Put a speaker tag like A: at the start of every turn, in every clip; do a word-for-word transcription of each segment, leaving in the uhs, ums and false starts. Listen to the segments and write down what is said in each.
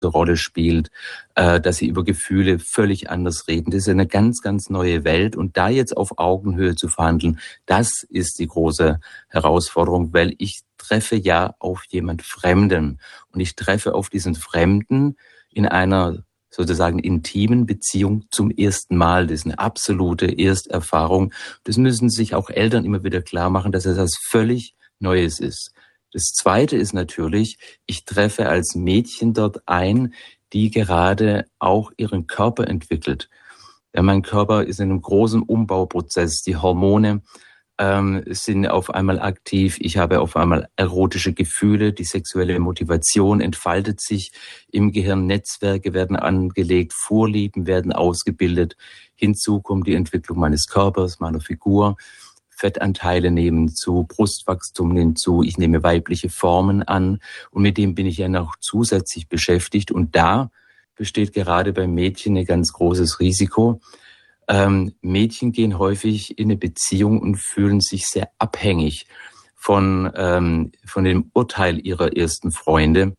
A: Rolle spielt, äh, dass sie über Gefühle völlig anders reden. Das ist eine ganz, ganz neue Welt. Und da jetzt auf Augenhöhe zu verhandeln, das ist die große Herausforderung, weil ich treffe ja auf jemand Fremden. Und ich treffe auf diesen Fremden in einer sozusagen intimen Beziehung zum ersten Mal. Das ist eine absolute Ersterfahrung. Das müssen sich auch Eltern immer wieder klar machen, dass es das völlig Neues ist. Das Zweite ist natürlich, ich treffe als Mädchen dort ein, die gerade auch ihren Körper entwickelt. Ja, mein Körper ist in einem großen Umbauprozess. Die Hormone ähm, sind auf einmal aktiv. Ich habe auf einmal erotische Gefühle. Die sexuelle Motivation entfaltet sich im Gehirn. Netzwerke werden angelegt. Vorlieben werden ausgebildet. Hinzu kommt die Entwicklung meines Körpers, meiner Figur. Fettanteile nehmen zu, Brustwachstum nimmt zu, ich nehme weibliche Formen an und mit dem bin ich ja noch zusätzlich beschäftigt und da besteht gerade bei Mädchen ein ganz großes Risiko. Ähm, Mädchen gehen häufig in eine Beziehung und fühlen sich sehr abhängig von, ähm, von dem Urteil ihrer ersten Freunde.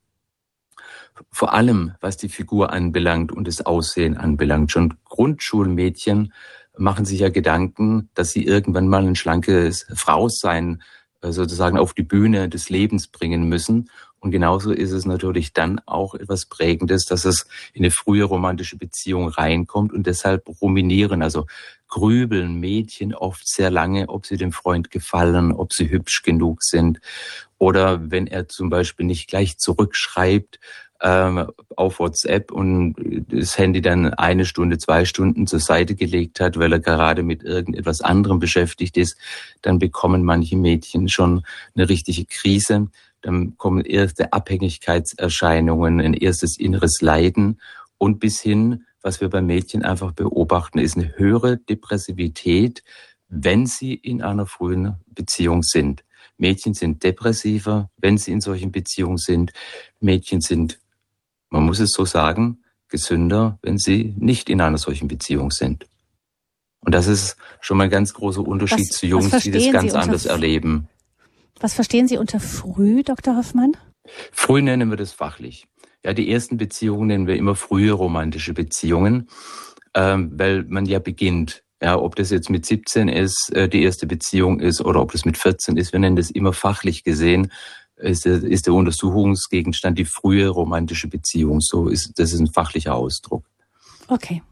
A: Vor allem, was die Figur anbelangt und das Aussehen anbelangt. Schon Grundschulmädchen machen sich ja Gedanken, dass sie irgendwann mal ein schlankes Frausein sozusagen auf die Bühne des Lebens bringen müssen. Und genauso ist es natürlich dann auch etwas Prägendes, dass es in eine frühe romantische Beziehung reinkommt und deshalb ruminieren, also grübeln Mädchen oft sehr lange, ob sie dem Freund gefallen, ob sie hübsch genug sind. Oder wenn er zum Beispiel nicht gleich zurückschreibt, auf WhatsApp und das Handy dann eine Stunde, zwei Stunden zur Seite gelegt hat, weil er gerade mit irgendetwas anderem beschäftigt ist, dann bekommen manche Mädchen schon eine richtige Krise. Dann kommen erste Abhängigkeitserscheinungen, ein erstes inneres Leiden und bis hin, was wir bei Mädchen einfach beobachten, ist eine höhere Depressivität, wenn sie in einer frühen Beziehung sind. Mädchen sind depressiver, wenn sie in solchen Beziehungen sind. Mädchen sind, man muss es so sagen, gesünder, wenn sie nicht in einer solchen Beziehung sind. Und das ist schon mal ein ganz großer Unterschied
B: was,
A: zu Jungs, die das ganz anders
B: unter,
A: erleben.
B: Was verstehen Sie unter früh, Doktor Hoffmann?
A: Früh nennen wir das fachlich. Ja, die ersten Beziehungen nennen wir immer frühe romantische Beziehungen, ähm, weil man ja beginnt. Ja, ob das jetzt mit siebzehn ist, äh, die erste Beziehung ist, oder ob das mit vierzehn ist, wir nennen das immer fachlich gesehen. Ist der, ist der Untersuchungsgegenstand die frühe romantische Beziehung. So ist, das ist ein fachlicher Ausdruck.
B: Okay.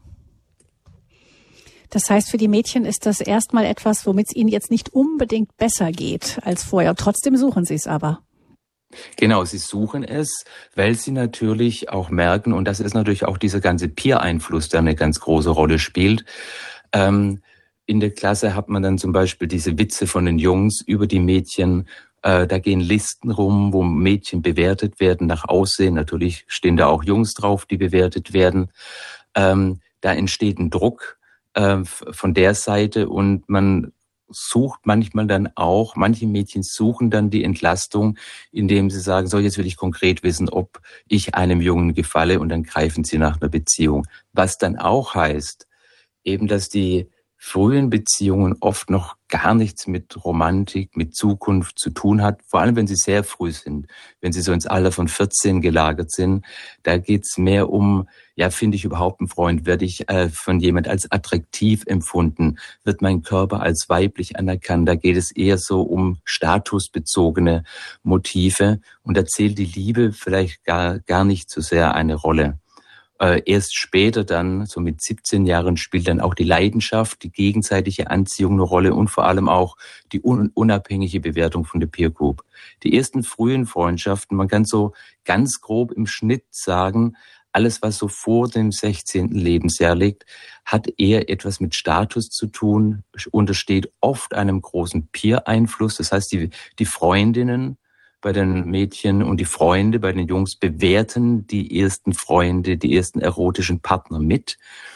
B: Das heißt, für die Mädchen ist das erstmal etwas, womit es ihnen jetzt nicht unbedingt besser geht als vorher. Trotzdem suchen sie es aber.
A: Genau, sie suchen es, weil sie natürlich auch merken, und das ist natürlich auch dieser ganze Peer-Einfluss, der eine ganz große Rolle spielt. Ähm, in der Klasse hat man dann zum Beispiel diese Witze von den Jungs über die Mädchen. Äh, da gehen Listen rum, wo Mädchen bewertet werden nach Aussehen. Natürlich stehen da auch Jungs drauf, die bewertet werden. Ähm, da entsteht ein Druck äh, von der Seite und man sucht manchmal dann auch, manche Mädchen suchen dann die Entlastung, indem sie sagen, so jetzt will ich konkret wissen, ob ich einem Jungen gefalle, und dann greifen sie nach einer Beziehung. Was dann auch heißt, eben, dass die frühen Beziehungen oft noch gar nichts mit Romantik, mit Zukunft zu tun hat, vor allem wenn sie sehr früh sind, wenn sie so ins Alter von vierzehn gelagert sind. Da geht's mehr um, ja, finde ich überhaupt einen Freund, werde ich äh, von jemand als attraktiv empfunden, wird mein Körper als weiblich anerkannt. Da geht es eher so um statusbezogene Motive und da zählt die Liebe vielleicht gar, gar nicht so sehr eine Rolle. Äh, erst später dann, so mit siebzehn Jahren, spielt dann auch die Leidenschaft, die gegenseitige Anziehung eine Rolle und vor allem auch die un- unabhängige Bewertung von der Peer Group. Die ersten frühen Freundschaften, man kann so ganz grob im Schnitt sagen, alles, was so vor dem sechzehnten Lebensjahr liegt, hat eher etwas mit Status zu tun, untersteht oft einem großen Peer-Einfluss. Das heißt, die, die Freundinnen bei den Mädchen und die Freunde bei den Jungs bewerten die ersten Freunde, die ersten erotischen Partner mit.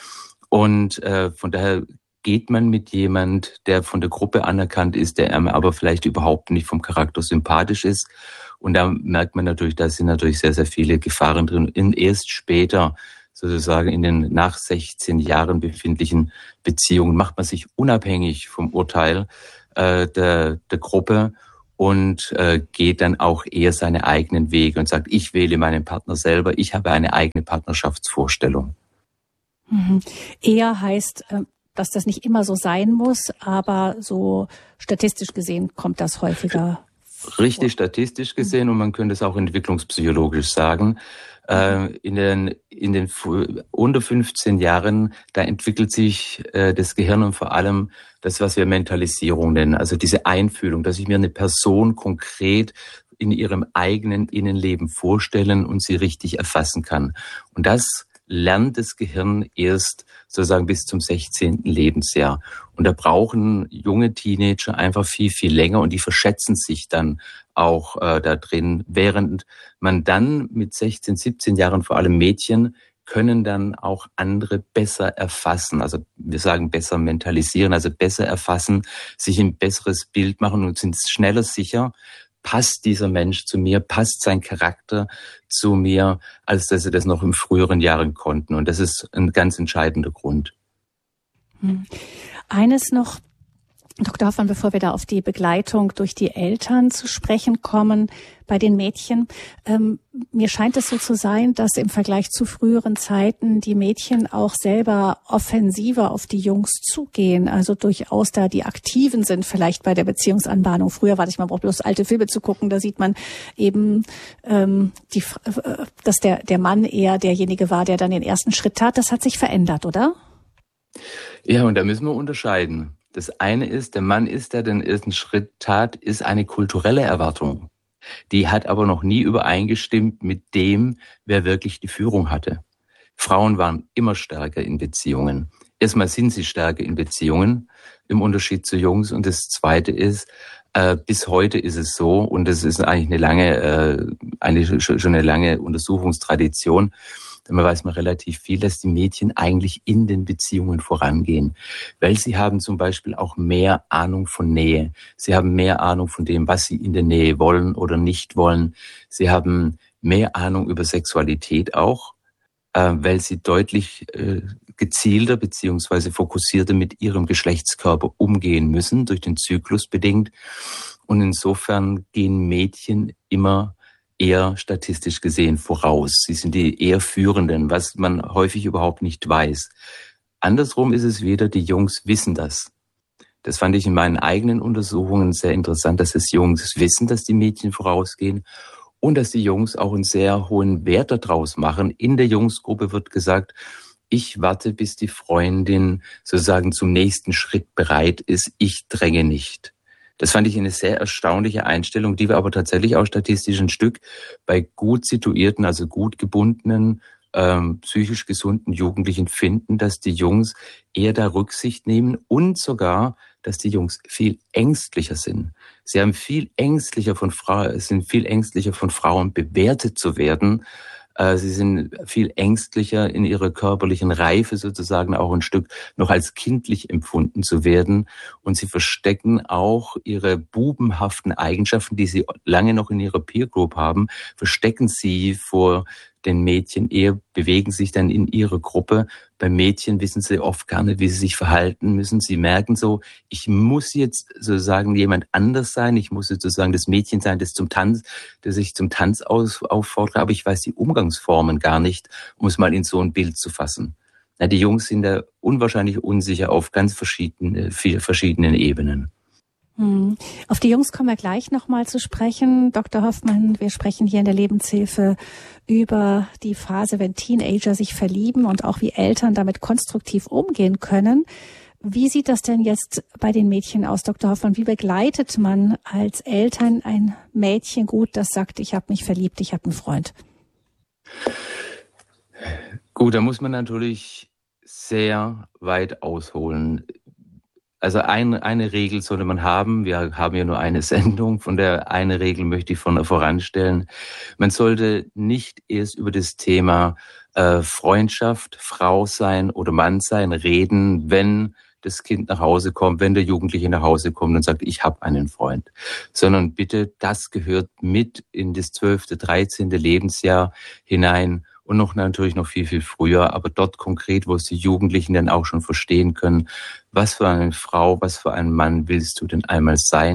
A: Und äh, von daher geht man mit jemand, der von der Gruppe anerkannt ist, der einem aber vielleicht überhaupt nicht vom Charakter sympathisch ist. Und da merkt man natürlich, da sind natürlich sehr, sehr viele Gefahren drin. Und erst später, sozusagen in den nach sechzehn Jahren befindlichen Beziehungen, macht man sich unabhängig vom Urteil äh, der, der Gruppe und äh, geht dann auch eher seine eigenen Wege und sagt, ich wähle meinen Partner selber, ich habe eine eigene Partnerschaftsvorstellung.
B: Mhm. Eher heißt, dass das nicht immer so sein muss, aber so statistisch gesehen kommt das häufiger.
A: Richtig statistisch gesehen, und man könnte es auch entwicklungspsychologisch sagen. Äh, in den, in den unter fünfzehn Jahren, da entwickelt sich äh, das Gehirn und vor allem das, was wir Mentalisierung nennen, also diese Einfühlung, dass ich mir eine Person konkret in ihrem eigenen Innenleben vorstellen und sie richtig erfassen kann. Und das lernt das Gehirn erst sozusagen bis zum sechzehnten Lebensjahr. Und da brauchen junge Teenager einfach viel, viel länger und die verschätzen sich dann auch äh, da drin, während man dann mit sechzehn, siebzehn Jahren, vor allem Mädchen, können dann auch andere besser erfassen. Also wir sagen besser mentalisieren, also besser erfassen, sich ein besseres Bild machen und sind schneller sicher, passt dieser Mensch zu mir, passt sein Charakter zu mir, als dass sie das noch in früheren Jahren konnten. Und das ist ein ganz entscheidender Grund.
B: Eines noch, Doktor Hoffmann, bevor wir da auf die Begleitung durch die Eltern zu sprechen kommen bei den Mädchen. Ähm, mir scheint es so zu sein, dass im Vergleich zu früheren Zeiten die Mädchen auch selber offensiver auf die Jungs zugehen. Also durchaus da die Aktiven sind vielleicht bei der Beziehungsanbahnung. Früher war das, man braucht bloß alte Filme zu gucken, da sieht man eben, ähm, die, äh, dass der, der Mann eher derjenige war, der dann den ersten Schritt tat. Das hat sich verändert, oder?
A: Ja, und da müssen wir unterscheiden. Das eine ist, der Mann ist, der den ersten Schritt tat, ist eine kulturelle Erwartung. Die hat aber noch nie übereingestimmt mit dem, wer wirklich die Führung hatte. Frauen waren immer stärker in Beziehungen. Erstmal sind sie stärker in Beziehungen, im Unterschied zu Jungs. Und das Zweite ist, äh, bis heute ist es so, und das ist eigentlich eine lange, äh, eine, schon eine lange Untersuchungstradition, denn man weiß man relativ viel, dass die Mädchen eigentlich in den Beziehungen vorangehen. Weil sie haben zum Beispiel auch mehr Ahnung von Nähe. Sie haben mehr Ahnung von dem, was sie in der Nähe wollen oder nicht wollen. Sie haben mehr Ahnung über Sexualität auch, äh, weil sie deutlich äh, gezielter beziehungsweise fokussierter mit ihrem Geschlechtskörper umgehen müssen, durch den Zyklus bedingt. Und insofern gehen Mädchen immer eher statistisch gesehen voraus. Sie sind die eher Führenden, was man häufig überhaupt nicht weiß. Andersrum ist es wieder, die Jungs wissen das. Das fand ich in meinen eigenen Untersuchungen sehr interessant, dass es Jungs wissen, dass die Mädchen vorausgehen und dass die Jungs auch einen sehr hohen Wert daraus machen. In der Jungsgruppe wird gesagt, ich warte, bis die Freundin sozusagen zum nächsten Schritt bereit ist. Ich dränge nicht. Das fand ich eine sehr erstaunliche Einstellung, die wir aber tatsächlich auch statistisch ein Stück bei gut situierten, also gut gebundenen, ähm, psychisch gesunden Jugendlichen finden, dass die Jungs eher da Rücksicht nehmen und sogar, dass die Jungs viel ängstlicher sind. Sie haben viel ängstlicher von Frauen, sind viel ängstlicher von Frauen bewertet zu werden. Sie sind viel ängstlicher in ihrer körperlichen Reife sozusagen auch ein Stück noch als kindlich empfunden zu werden. Und sie verstecken auch ihre bubenhaften Eigenschaften, die sie lange noch in ihrer Peer Group haben, verstecken sie vor den Mädchen, eher bewegen sich dann in ihrer Gruppe. Bei Mädchen wissen sie oft gar nicht, wie sie sich verhalten müssen. Sie merken so, ich muss jetzt sozusagen jemand anders sein. Ich muss sozusagen das Mädchen sein, das zum Tanz, das ich zum Tanz auf, auffordere. Aber ich weiß die Umgangsformen gar nicht, um es mal in so ein Bild zu fassen. Na, die Jungs sind da unwahrscheinlich unsicher auf ganz verschiedene, vier verschiedenen Ebenen.
B: Hm. Auf die Jungs kommen wir gleich nochmal zu sprechen. Doktor Hoffmann, wir sprechen hier in der Lebenshilfe über die Phase, wenn Teenager sich verlieben und auch wie Eltern damit konstruktiv umgehen können. Wie sieht das denn jetzt bei den Mädchen aus, Doktor Hoffmann? Wie begleitet man als Eltern ein Mädchen gut, das sagt, ich habe mich verliebt, ich habe einen Freund?
A: Gut, da muss man natürlich sehr weit ausholen. Also eine, eine Regel sollte man haben. Wir haben ja nur eine Sendung. Von der eine Regel möchte ich von voranstellen. Man sollte nicht erst über das Thema äh, Freundschaft, Frau sein oder Mann sein reden, wenn das Kind nach Hause kommt, wenn der Jugendliche nach Hause kommt und sagt, ich habe einen Freund. Sondern bitte, das gehört mit in das zwölfte, dreizehnte Lebensjahr hinein. Und noch natürlich noch viel, viel früher, aber dort konkret, wo es die Jugendlichen dann auch schon verstehen können, was für eine Frau, was für ein Mann willst du denn einmal sein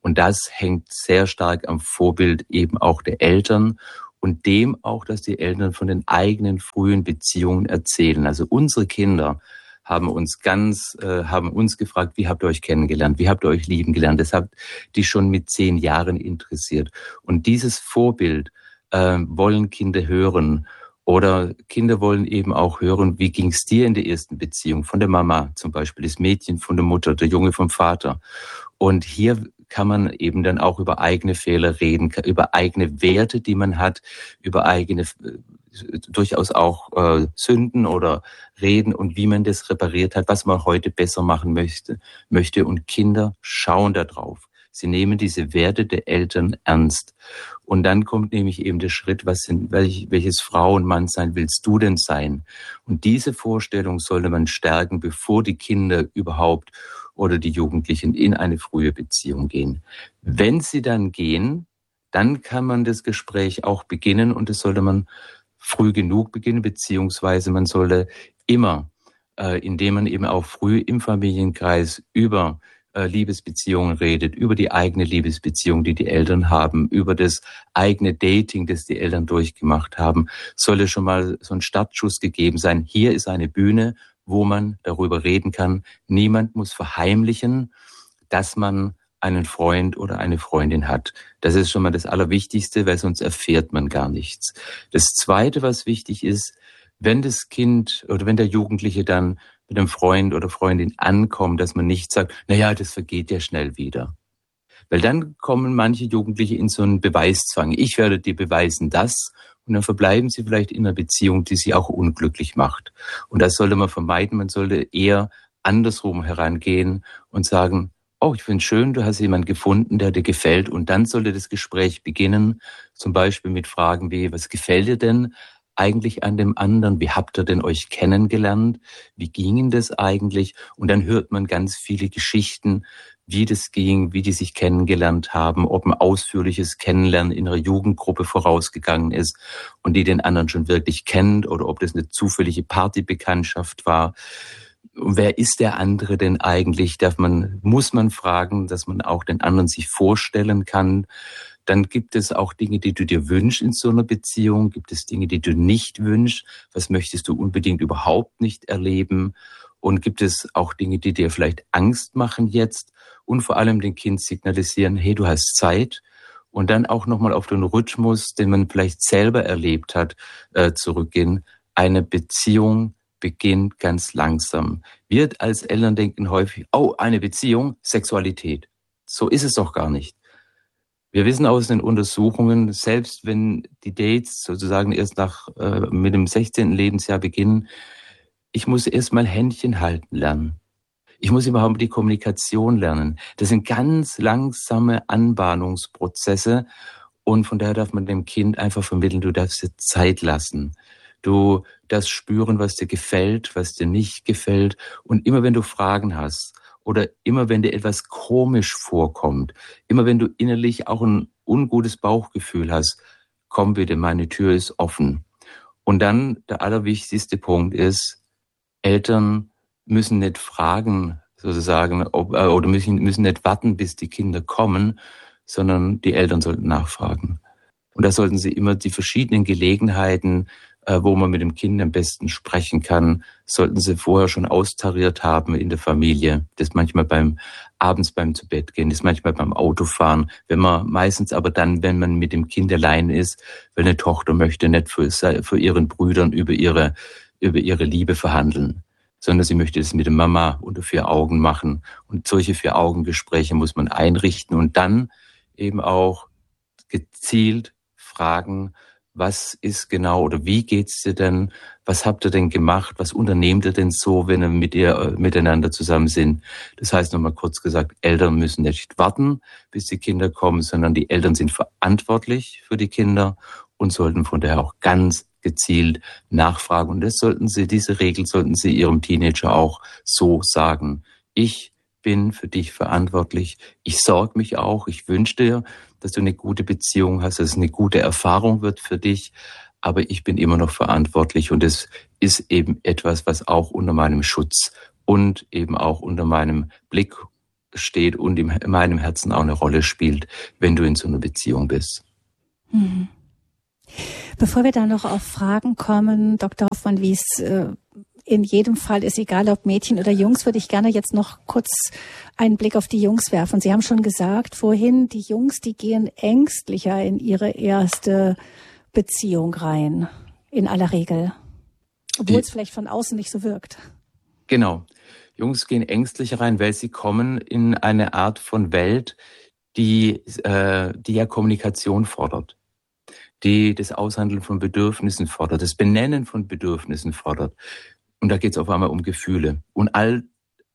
A: Und das hängt sehr stark am Vorbild eben auch der Eltern und dem auch, dass die Eltern von den eigenen frühen Beziehungen erzählen. Also unsere Kinder haben uns ganz, äh, haben uns gefragt, wie habt ihr euch kennengelernt? Wie habt ihr euch lieben gelernt? Das hat die schon mit zehn Jahren interessiert. Und dieses Vorbild äh, wollen Kinder hören. Oder Kinder wollen eben auch hören, wie ging es dir in der ersten Beziehung? Von der Mama zum Beispiel, das Mädchen von der Mutter, der Junge vom Vater. Und hier kann man eben dann auch über eigene Fehler reden, über eigene Werte, die man hat, über eigene äh, durchaus auch äh, Sünden oder reden und wie man das repariert hat, was man heute besser machen möchte. möchte. Und Kinder schauen da drauf. Sie nehmen diese Werte der Eltern ernst. Und dann kommt nämlich eben der Schritt, was sind, welch, welches Frau und Mann sein willst du denn sein? Und diese Vorstellung sollte man stärken, bevor die Kinder überhaupt oder die Jugendlichen in eine frühe Beziehung gehen. Wenn sie dann gehen, dann kann man das Gespräch auch beginnen und das sollte man früh genug beginnen, beziehungsweise man sollte immer, äh, indem man eben auch früh im Familienkreis über Liebesbeziehungen redet, über die eigene Liebesbeziehung, die die Eltern haben, über das eigene Dating, das die Eltern durchgemacht haben, solle schon mal so ein Startschuss gegeben sein. Hier ist eine Bühne, wo man darüber reden kann. Niemand muss verheimlichen, dass man einen Freund oder eine Freundin hat. Das ist schon mal das Allerwichtigste, weil sonst erfährt man gar nichts. Das Zweite, was wichtig ist, wenn das Kind oder wenn der Jugendliche dann mit einem Freund oder Freundin ankommt, dass man nicht sagt, na ja, das vergeht ja schnell wieder. Weil dann kommen manche Jugendliche in so einen Beweiszwang. Ich werde dir beweisen das. Und dann verbleiben sie vielleicht in einer Beziehung, die sie auch unglücklich macht. Und das sollte man vermeiden. Man sollte eher andersrum herangehen und sagen, oh, ich finde es schön, du hast jemanden gefunden, der dir gefällt. Und dann sollte das Gespräch beginnen, zum Beispiel mit Fragen wie, was gefällt dir denn eigentlich an dem anderen? Wie habt ihr denn euch kennengelernt? Wie ging denn das eigentlich? Und dann hört man ganz viele Geschichten, wie das ging, wie die sich kennengelernt haben, ob ein ausführliches Kennenlernen in einer Jugendgruppe vorausgegangen ist und die den anderen schon wirklich kennt oder ob das eine zufällige Partybekanntschaft war. Und wer ist der andere denn eigentlich? Darf man, muss man fragen, dass man auch den anderen sich vorstellen kann. Dann gibt es auch Dinge, die du dir wünschst in so einer Beziehung. Gibt es Dinge, die du nicht wünschst? Was möchtest du unbedingt überhaupt nicht erleben? Und gibt es auch Dinge, die dir vielleicht Angst machen jetzt? Und vor allem dem Kind signalisieren, hey, du hast Zeit. Und dann auch nochmal auf den Rhythmus, den man vielleicht selber erlebt hat, äh, zurückgehen. Eine Beziehung beginnt ganz langsam. Wir als Eltern denken häufig, oh, eine Beziehung, Sexualität. So ist es doch gar nicht. Wir wissen aus den Untersuchungen, selbst wenn die Dates sozusagen erst nach äh, mit dem sechzehnten Lebensjahr beginnen, ich muss erst mal Händchen halten lernen. Ich muss überhaupt die Kommunikation lernen. Das sind ganz langsame Anbahnungsprozesse und von daher darf man dem Kind einfach vermitteln, du darfst dir Zeit lassen. Du darfst spüren, was dir gefällt, was dir nicht gefällt und immer wenn du Fragen hast, oder immer wenn dir etwas komisch vorkommt, immer wenn du innerlich auch ein ungutes Bauchgefühl hast, komm bitte, meine Tür ist offen. Und dann der allerwichtigste Punkt ist, Eltern müssen nicht fragen, sozusagen, ob, äh, oder müssen, müssen nicht warten, bis die Kinder kommen, sondern die Eltern sollten nachfragen. Und da sollten sie immer die verschiedenen Gelegenheiten, wo man mit dem Kind am besten sprechen kann, sollten sie vorher schon austariert haben in der Familie. Das manchmal beim abends beim Zubettgehen, das manchmal beim Autofahren. Wenn man meistens aber dann, wenn man mit dem Kind allein ist, weil eine Tochter möchte nicht für, für ihren Brüdern über ihre über ihre Liebe verhandeln, sondern sie möchte es mit der Mama unter vier Augen machen. Und solche vier Augen Gespräche muss man einrichten und dann eben auch gezielt fragen, was ist genau oder wie geht's dir denn? Was habt ihr denn gemacht? Was unternehmt ihr denn so, wenn ihr mit ihr äh, miteinander zusammen sind? Das heißt nochmal kurz gesagt, Eltern müssen nicht warten, bis die Kinder kommen, sondern die Eltern sind verantwortlich für die Kinder und sollten von daher auch ganz gezielt nachfragen. Und das sollten sie, diese Regel sollten sie ihrem Teenager auch so sagen. Ich bin für dich verantwortlich. Ich sorge mich auch. Ich wünsche dir, dass du eine gute Beziehung hast, dass es eine gute Erfahrung wird für dich. Aber ich bin immer noch verantwortlich und es ist eben etwas, was auch unter meinem Schutz und eben auch unter meinem Blick steht und in meinem Herzen auch eine Rolle spielt, wenn du in so einer Beziehung bist.
B: Mhm. Bevor wir da noch auf Fragen kommen, Doktor Hoffmann, wie es äh, in jedem Fall ist, egal ob Mädchen oder Jungs, würde ich gerne jetzt noch kurz einen Blick auf die Jungs werfen. Sie haben schon gesagt vorhin, die Jungs, die gehen ängstlicher in ihre erste Beziehung rein, in aller Regel. Obwohl die, es vielleicht von außen nicht so wirkt.
A: Genau. Jungs gehen ängstlicher rein, weil sie kommen in eine Art von Welt, die, äh, die ja Kommunikation fordert, die das Aushandeln von Bedürfnissen fordert, das Benennen von Bedürfnissen fordert. Und da geht es auf einmal um Gefühle. Und all,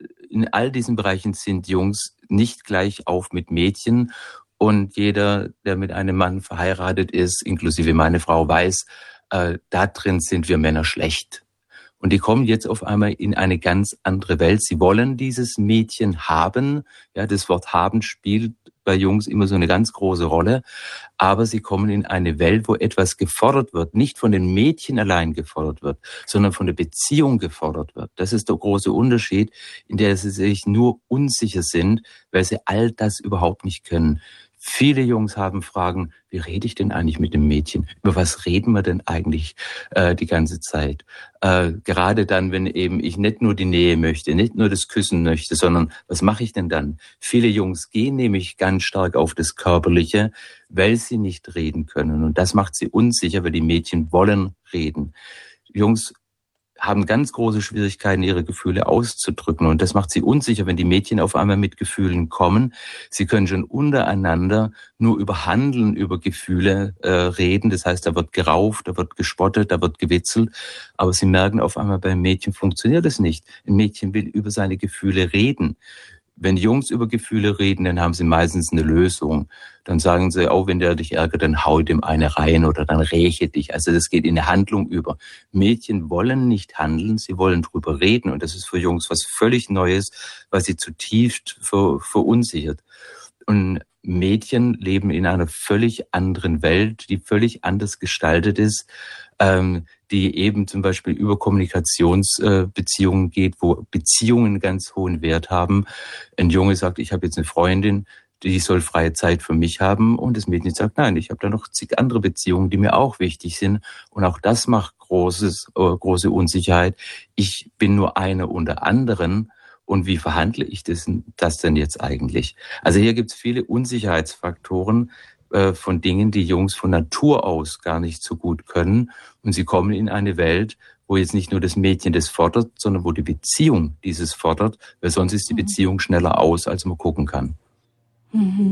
A: in all diesen Bereichen sind Jungs nicht gleich auf mit Mädchen. Und jeder, der mit einem Mann verheiratet ist, inklusive meine Frau, weiß, äh, da drin sind wir Männer schlecht. Und die kommen jetzt auf einmal in eine ganz andere Welt. Sie wollen dieses Mädchen haben. Ja, das Wort haben spielt bei Jungs immer so eine ganz große Rolle. Aber sie kommen in eine Welt, wo etwas gefordert wird, nicht von den Mädchen allein gefordert wird, sondern von der Beziehung gefordert wird. Das ist der große Unterschied, in der sie sich nur unsicher sind, weil sie all das überhaupt nicht können. Viele Jungs haben Fragen, wie rede ich denn eigentlich mit dem Mädchen? Über was reden wir denn eigentlich äh, die ganze Zeit? Äh, gerade dann, wenn eben ich nicht nur die Nähe möchte, nicht nur das Küssen möchte, sondern was mache ich denn dann? Viele Jungs gehen nämlich ganz stark auf das Körperliche, weil sie nicht reden können. Und das macht sie unsicher, weil die Mädchen wollen reden. Jungs haben ganz große Schwierigkeiten, ihre Gefühle auszudrücken. Und das macht sie unsicher, wenn die Mädchen auf einmal mit Gefühlen kommen. Sie können schon untereinander nur über Handeln, über Gefühle äh, reden. Das heißt, da wird gerauft, da wird gespottet, da wird gewitzelt. Aber sie merken auf einmal, beim Mädchen funktioniert es nicht. Ein Mädchen will über seine Gefühle reden. Wenn Jungs über Gefühle reden, dann haben sie meistens eine Lösung. Dann sagen sie, oh, wenn der dich ärgert, dann hau dem eine rein oder dann räche dich. Also das geht in eine Handlung über. Mädchen wollen nicht handeln, sie wollen drüber reden. Und das ist für Jungs was völlig Neues, was sie zutiefst ver- verunsichert. Und Mädchen leben in einer völlig anderen Welt, die völlig anders gestaltet ist, ähm, die eben zum Beispiel über Kommunikationsbeziehungen äh, geht, wo Beziehungen ganz hohen Wert haben. Ein Junge sagt, ich habe jetzt eine Freundin, die soll freie Zeit für mich haben. Und das Mädchen sagt, nein, ich habe da noch zig andere Beziehungen, die mir auch wichtig sind. Und auch das macht großes, äh, große Unsicherheit. Ich bin nur eine unter anderen. Und wie verhandle ich das, das denn jetzt eigentlich? Also hier gibt es viele Unsicherheitsfaktoren äh, von Dingen, die Jungs von Natur aus gar nicht so gut können. Und sie kommen in eine Welt, wo jetzt nicht nur das Mädchen das fordert, sondern wo die Beziehung dieses fordert, weil sonst ist die Beziehung schneller aus, als man gucken kann.
B: Mhm.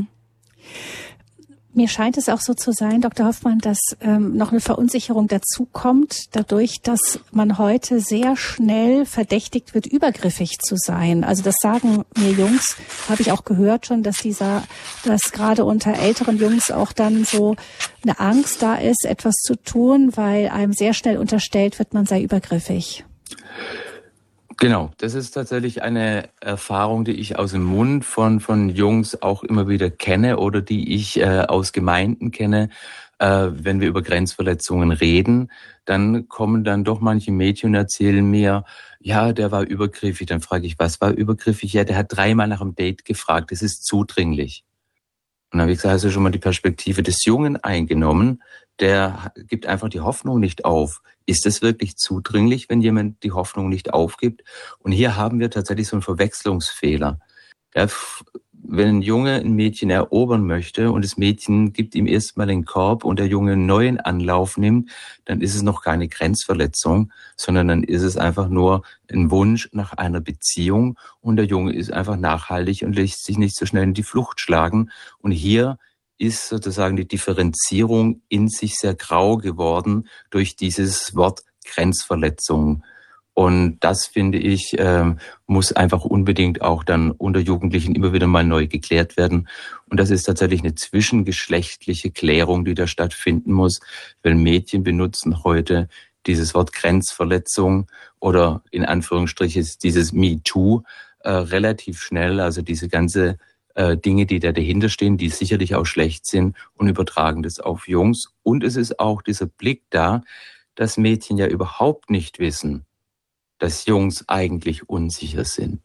B: Mir scheint es auch so zu sein, Doktor Hoffmann, dass ähm, noch eine Verunsicherung dazukommt, dadurch, dass man heute sehr schnell verdächtigt wird, übergriffig zu sein. Also das sagen mir Jungs, habe ich auch gehört schon, dass dieser, dass gerade unter älteren Jungs auch dann so eine Angst da ist, etwas zu tun, weil einem sehr schnell unterstellt wird, man sei übergriffig.
A: Genau, das ist tatsächlich eine Erfahrung, die ich aus dem Mund von von Jungs auch immer wieder kenne oder die ich äh, aus Gemeinden kenne. Äh, wenn wir über Grenzverletzungen reden, dann kommen dann doch manche Mädchen und erzählen mir, ja, der war übergriffig. Dann frage ich, was war übergriffig? Ja, der hat dreimal nach einem Date gefragt. Das ist zudringlich. Und dann habe ich gesagt, hast du schon mal die Perspektive des Jungen eingenommen? Der gibt einfach die Hoffnung nicht auf. Ist es wirklich zudringlich, wenn jemand die Hoffnung nicht aufgibt? Und hier haben wir tatsächlich so einen Verwechslungsfehler. Ja, wenn ein Junge ein Mädchen erobern möchte und das Mädchen gibt ihm erstmal den Korb und der Junge einen neuen Anlauf nimmt, dann ist es noch keine Grenzverletzung, sondern dann ist es einfach nur ein Wunsch nach einer Beziehung und der Junge ist einfach nachhaltig und lässt sich nicht so schnell in die Flucht schlagen. Und hier ist sozusagen die Differenzierung in sich sehr grau geworden durch dieses Wort Grenzverletzung. Und das, finde ich, ähm, muss einfach unbedingt auch dann unter Jugendlichen immer wieder mal neu geklärt werden. Und das ist tatsächlich eine zwischengeschlechtliche Klärung, die da stattfinden muss, weil Mädchen benutzen heute dieses Wort Grenzverletzung oder in Anführungsstrichen dieses MeToo äh, relativ schnell, also diese ganze Dinge, die da dahinter stehen, die sicherlich auch schlecht sind und übertragen das auf Jungs. Und es ist auch dieser Blick da, dass Mädchen ja überhaupt nicht wissen, dass Jungs eigentlich unsicher sind.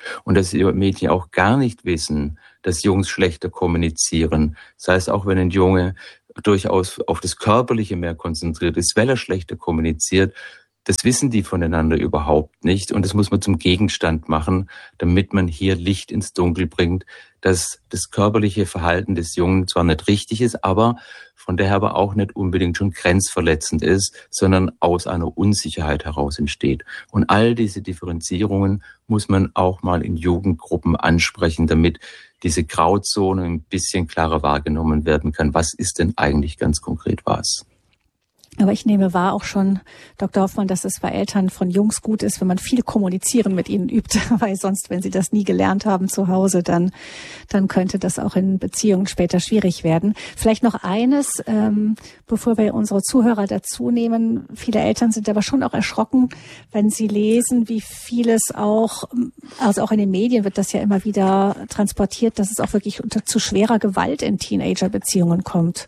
A: Und dass die Mädchen auch gar nicht wissen, dass Jungs schlechter kommunizieren. Das heißt, auch wenn ein Junge durchaus auf das Körperliche mehr konzentriert ist, weil er schlechter kommuniziert, das wissen die voneinander überhaupt nicht. Und das muss man zum Gegenstand machen, damit man hier Licht ins Dunkel bringt, dass das körperliche Verhalten des Jungen zwar nicht richtig ist, aber von daher aber auch nicht unbedingt schon grenzverletzend ist, sondern aus einer Unsicherheit heraus entsteht. Und all diese Differenzierungen muss man auch mal in Jugendgruppen ansprechen, damit diese Grauzone ein bisschen klarer wahrgenommen werden kann. Was ist denn eigentlich ganz konkret was?
B: Aber ich nehme wahr auch schon, Doktor Hoffmann, dass es bei Eltern von Jungs gut ist, wenn man viel kommunizieren mit ihnen übt, weil sonst, wenn sie das nie gelernt haben zu Hause, dann dann könnte das auch in Beziehungen später schwierig werden. Vielleicht noch eines, ähm, bevor wir unsere Zuhörer dazu nehmen. Viele Eltern sind aber schon auch erschrocken, wenn sie lesen, wie vieles auch, also auch in den Medien wird das ja immer wieder transportiert, dass es auch wirklich unter zu schwerer Gewalt in Teenager-Beziehungen kommt.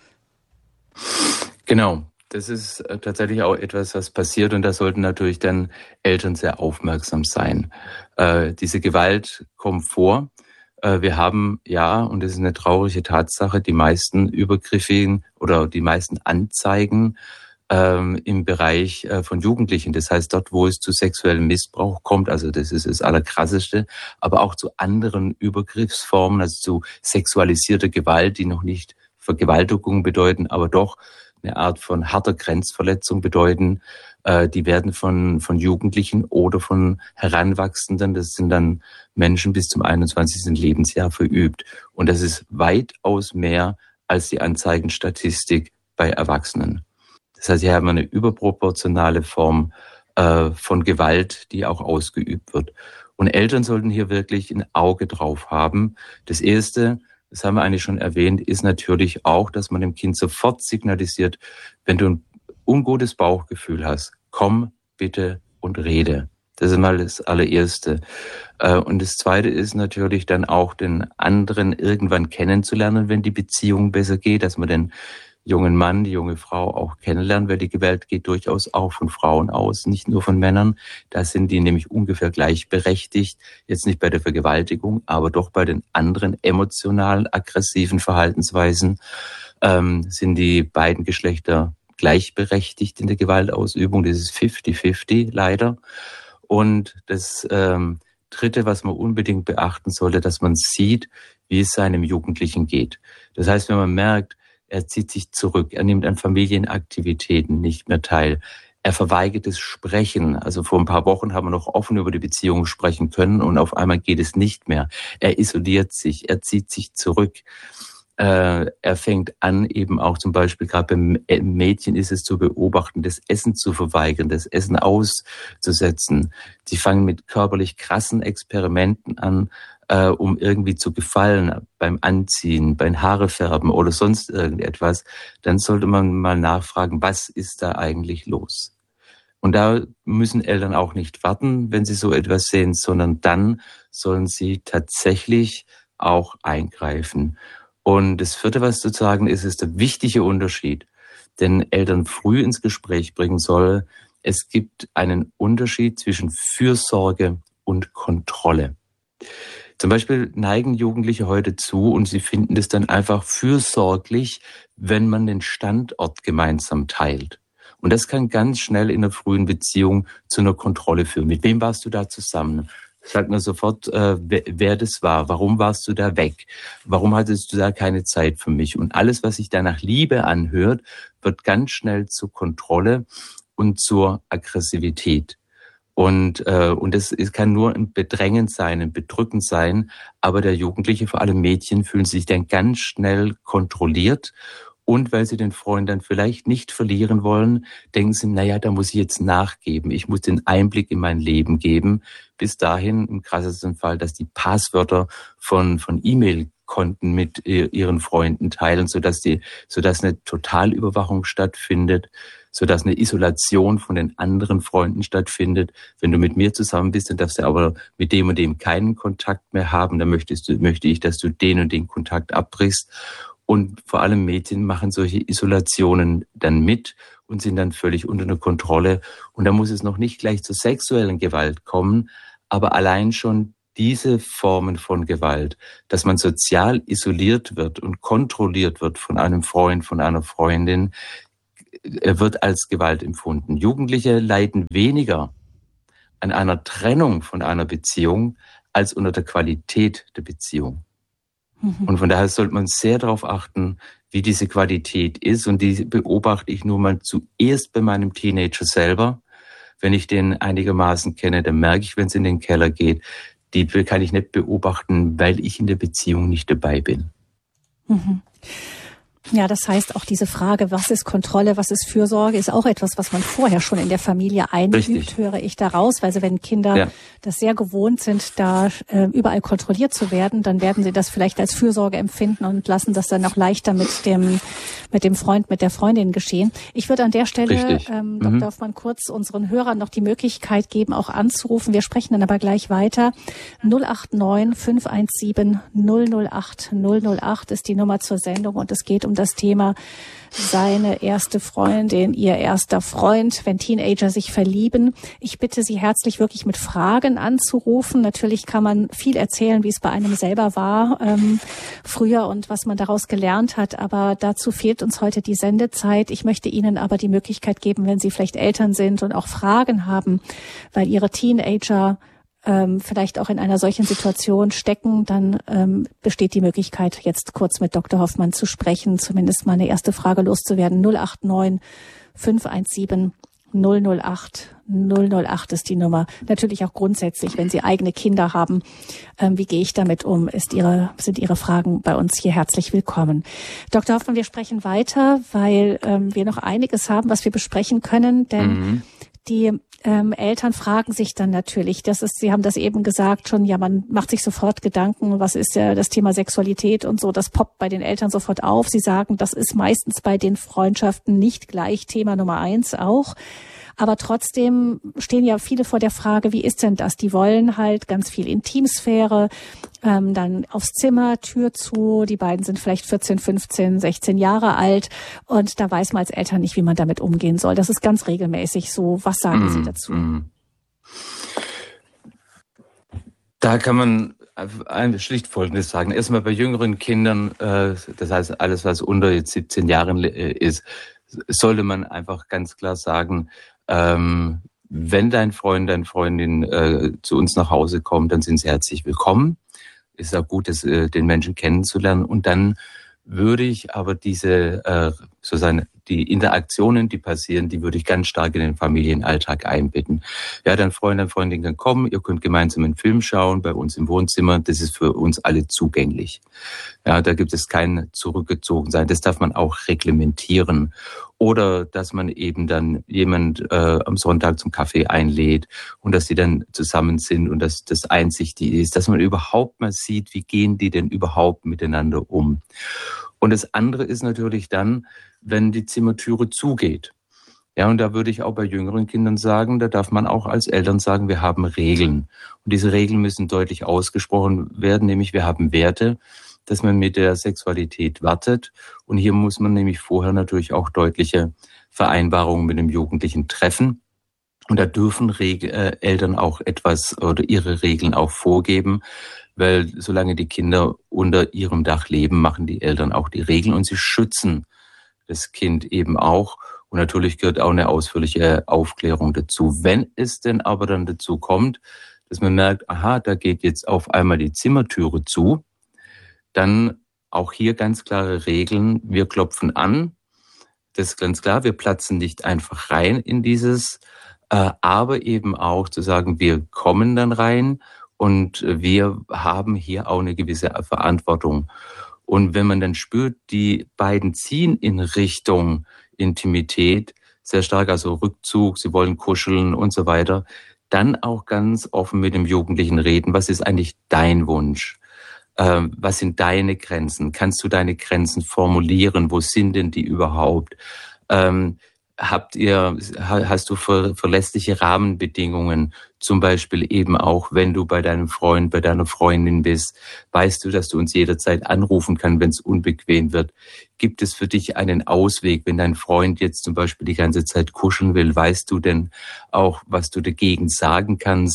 A: Genau. Das ist tatsächlich auch etwas, was passiert und da sollten natürlich dann Eltern sehr aufmerksam sein. Äh, diese Gewalt kommt vor. Äh, wir haben, ja, und das ist eine traurige Tatsache, die meisten Übergriffe oder die meisten Anzeigen ähm, im Bereich äh, von Jugendlichen. Das heißt, dort, wo es zu sexuellem Missbrauch kommt, also das ist das Allerkrasseste, aber auch zu anderen Übergriffsformen, also zu sexualisierter Gewalt, die noch nicht Vergewaltigung bedeuten, aber doch eine Art von harter Grenzverletzung bedeuten. Äh, die werden von von Jugendlichen oder von Heranwachsenden, das sind dann Menschen bis zum einundzwanzigsten Lebensjahr verübt. Und das ist weitaus mehr als die Anzeigenstatistik bei Erwachsenen. Das heißt, hier haben wir eine überproportionale Form äh, von Gewalt, die auch ausgeübt wird. Und Eltern sollten hier wirklich ein Auge drauf haben. Das Erste, das haben wir eigentlich schon erwähnt, ist natürlich auch, dass man dem Kind sofort signalisiert, wenn du ein ungutes Bauchgefühl hast, komm bitte und rede. Das ist mal das allererste. Und das zweite ist natürlich dann auch den anderen irgendwann kennenzulernen, wenn die Beziehung besser geht, dass man den jungen Mann, die junge Frau auch kennenlernen, weil die Gewalt geht durchaus auch von Frauen aus, nicht nur von Männern. Da sind die nämlich ungefähr gleichberechtigt, jetzt nicht bei der Vergewaltigung, aber doch bei den anderen emotional aggressiven Verhaltensweisen ähm, sind die beiden Geschlechter gleichberechtigt in der Gewaltausübung. Das ist fifty fifty leider. Und das ähm, Dritte, was man unbedingt beachten sollte, dass man sieht, wie es seinem Jugendlichen geht. Das heißt, wenn man merkt, er zieht sich zurück, er nimmt an Familienaktivitäten nicht mehr teil, er verweigert das Sprechen. Also vor ein paar Wochen haben wir noch offen über die Beziehung sprechen können und auf einmal geht es nicht mehr. Er isoliert sich, er zieht sich zurück. Äh, er fängt an, eben auch zum Beispiel, gerade beim Mädchen ist es zu beobachten, das Essen zu verweigern, das Essen auszusetzen. Sie fangen mit körperlich krassen Experimenten an, äh, um irgendwie zu gefallen, beim Anziehen, beim Haarefärben oder sonst irgendetwas. Dann sollte man mal nachfragen, was ist da eigentlich los? Und da müssen Eltern auch nicht warten, wenn sie so etwas sehen, sondern dann sollen sie tatsächlich auch eingreifen. Und das Vierte, was zu sagen ist, ist der wichtige Unterschied, den Eltern früh ins Gespräch bringen soll. Es gibt einen Unterschied zwischen Fürsorge und Kontrolle. Zum Beispiel neigen Jugendliche heute zu und sie finden es dann einfach fürsorglich, wenn man den Standort gemeinsam teilt. Und das kann ganz schnell in einer frühen Beziehung zu einer Kontrolle führen. Mit wem warst du da zusammen? Sag mir sofort, äh, wer, wer das war. Warum warst du da weg? Warum hattest du da keine Zeit für mich? Und alles, was sich da nach Liebe anhört, wird ganz schnell zur Kontrolle und zur Aggressivität. Und äh, und das ist, kann nur ein Bedrängen sein, ein Bedrücken sein. Aber der Jugendliche, vor allem Mädchen, fühlen sich dann ganz schnell kontrolliert. Und weil sie den Freund dann vielleicht nicht verlieren wollen, denken sie, naja, da muss ich jetzt nachgeben. Ich muss den Einblick in mein Leben geben. Bis dahin, im krassesten Fall, dass die Passwörter von von E-Mail-Konten mit ihren Freunden teilen, sodass die, sodass eine Totalüberwachung stattfindet, sodass eine Isolation von den anderen Freunden stattfindet. Wenn du mit mir zusammen bist, dann darfst du aber mit dem und dem keinen Kontakt mehr haben. Dann möchtest du, möchte ich, dass du den und den Kontakt abbrichst. Und vor allem Mädchen machen solche Isolationen dann mit und sind dann völlig unter der Kontrolle. Und da muss es noch nicht gleich zur sexuellen Gewalt kommen, aber allein schon diese Formen von Gewalt, dass man sozial isoliert wird und kontrolliert wird von einem Freund, von einer Freundin, wird als Gewalt empfunden. Jugendliche leiden weniger an einer Trennung von einer Beziehung als unter der Qualität der Beziehung. Mhm. Und von daher sollte man sehr darauf achten, wie diese Qualität ist. Und die beobachte ich nur mal zuerst bei meinem Teenager selber. Wenn ich den einigermaßen kenne, dann merke ich, wenn es in den Keller geht, die kann ich nicht beobachten, weil ich in der Beziehung nicht dabei bin.
B: Mhm. Ja, das heißt auch diese Frage, was ist Kontrolle, was ist Fürsorge, ist auch etwas, was man vorher schon in der Familie einübt, höre ich daraus. Weil wenn Kinder ja. das sehr gewohnt sind, da äh, überall kontrolliert zu werden, dann werden sie das vielleicht als Fürsorge empfinden und lassen das dann auch leichter mit dem mit dem Freund, mit der Freundin geschehen. Ich würde an der Stelle, ähm, Doktor Mhm. Hoffmann, kurz unseren Hörern noch die Möglichkeit geben, auch anzurufen. Wir sprechen dann aber gleich weiter. null acht neun fünf eins sieben null null acht null null acht ist die Nummer zur Sendung und es geht um das Thema seine erste Freundin, ihr erster Freund, wenn Teenager sich verlieben. Ich bitte Sie herzlich, wirklich mit Fragen anzurufen. Natürlich kann man viel erzählen, wie es bei einem selber war ähm, früher und was man daraus gelernt hat, aber dazu fehlt uns heute die Sendezeit. Ich möchte Ihnen aber die Möglichkeit geben, wenn Sie vielleicht Eltern sind und auch Fragen haben, weil Ihre Teenager ähm, vielleicht auch in einer solchen Situation stecken, dann ähm, besteht die Möglichkeit, jetzt kurz mit Doktor Hoffmann zu sprechen, zumindest mal eine erste Frage loszuwerden. null acht neun fünf eins sieben null null acht null null acht ist die Nummer. Natürlich auch grundsätzlich, wenn Sie eigene Kinder haben, ähm, wie gehe ich damit um, ist Ihre, sind Ihre Fragen bei uns hier herzlich willkommen. Doktor Hoffmann, wir sprechen weiter, weil ähm, wir noch einiges haben, was wir besprechen können, denn mhm. die Ähm, Eltern fragen sich dann natürlich, das ist, Sie haben das eben gesagt schon, ja, man macht sich sofort Gedanken, was ist ja das Thema Sexualität und so, das poppt bei den Eltern sofort auf. Sie sagen, das ist meistens bei den Freundschaften nicht gleich Thema Nummer eins auch. Aber trotzdem stehen ja viele vor der Frage, wie ist denn das? Die wollen halt ganz viel Intimsphäre, ähm, dann aufs Zimmer, Tür zu. Die beiden sind vielleicht vierzehn, fünfzehn, sechzehn Jahre alt und da weiß man als Eltern nicht, wie man damit umgehen soll. Das ist ganz regelmäßig so. Was sagen mm, Sie dazu? Mm.
A: Da kann man schlicht Folgendes sagen. Erstmal bei jüngeren Kindern, äh, das heißt alles, was unter jetzt siebzehn Jahren äh, ist, sollte man einfach ganz klar sagen, ähm, wenn dein Freund, deine Freundin äh, zu uns nach Hause kommt, dann sind sie herzlich willkommen. Ist auch gut, das, äh, den Menschen kennenzulernen. Und dann würde ich aber diese, äh, sozusagen die Interaktionen, die passieren, die würde ich ganz stark in den Familienalltag einbetten. Ja, dein Freund, deine Freundin kann kommen, ihr könnt gemeinsam einen Film schauen bei uns im Wohnzimmer. Das ist für uns alle zugänglich. Ja, da gibt es kein Zurückgezogensein. Das darf man auch reglementieren. Oder dass man eben dann jemand äh, am Sonntag zum Kaffee einlädt und dass die dann zusammen sind und dass das einsichtig ist, dass man überhaupt mal sieht, wie gehen die denn überhaupt miteinander um. Und das andere ist natürlich dann, wenn die Zimmertüre zugeht. Ja, und da würde ich auch bei jüngeren Kindern sagen, da darf man auch als Eltern sagen, wir haben Regeln. Und diese Regeln müssen deutlich ausgesprochen werden, nämlich wir haben Werte, dass man mit der Sexualität wartet. Und hier muss man nämlich vorher natürlich auch deutliche Vereinbarungen mit dem Jugendlichen treffen. Und da dürfen Reg- äh, Eltern auch etwas oder ihre Regeln auch vorgeben, weil solange die Kinder unter ihrem Dach leben, machen die Eltern auch die Regeln und sie schützen das Kind eben auch. Und natürlich gehört auch eine ausführliche Aufklärung dazu. Wenn es denn aber dann dazu kommt, dass man merkt, aha, da geht jetzt auf einmal die Zimmertüre zu, dann auch hier ganz klare Regeln. Wir klopfen an, das ist ganz klar, wir platzen nicht einfach rein in dieses, äh, aber eben auch zu sagen, wir kommen dann rein und wir haben hier auch eine gewisse Verantwortung. Und wenn man dann spürt, die beiden ziehen in Richtung Intimität sehr stark, also Rückzug, sie wollen kuscheln und so weiter, dann auch ganz offen mit dem Jugendlichen reden. Was ist eigentlich dein Wunsch? Ähm, was sind deine Grenzen? Kannst du deine Grenzen formulieren? Wo sind denn die überhaupt? Ähm, habt ihr, hast du ver, verlässliche Rahmenbedingungen? Zum Beispiel eben auch, wenn du bei deinem Freund, bei deiner Freundin bist, weißt du, dass du uns jederzeit anrufen kannst, wenn es unbequem wird. Gibt es für dich einen Ausweg, wenn dein Freund jetzt zum Beispiel die ganze Zeit kuscheln will? Weißt du denn auch, was du dagegen sagen kannst?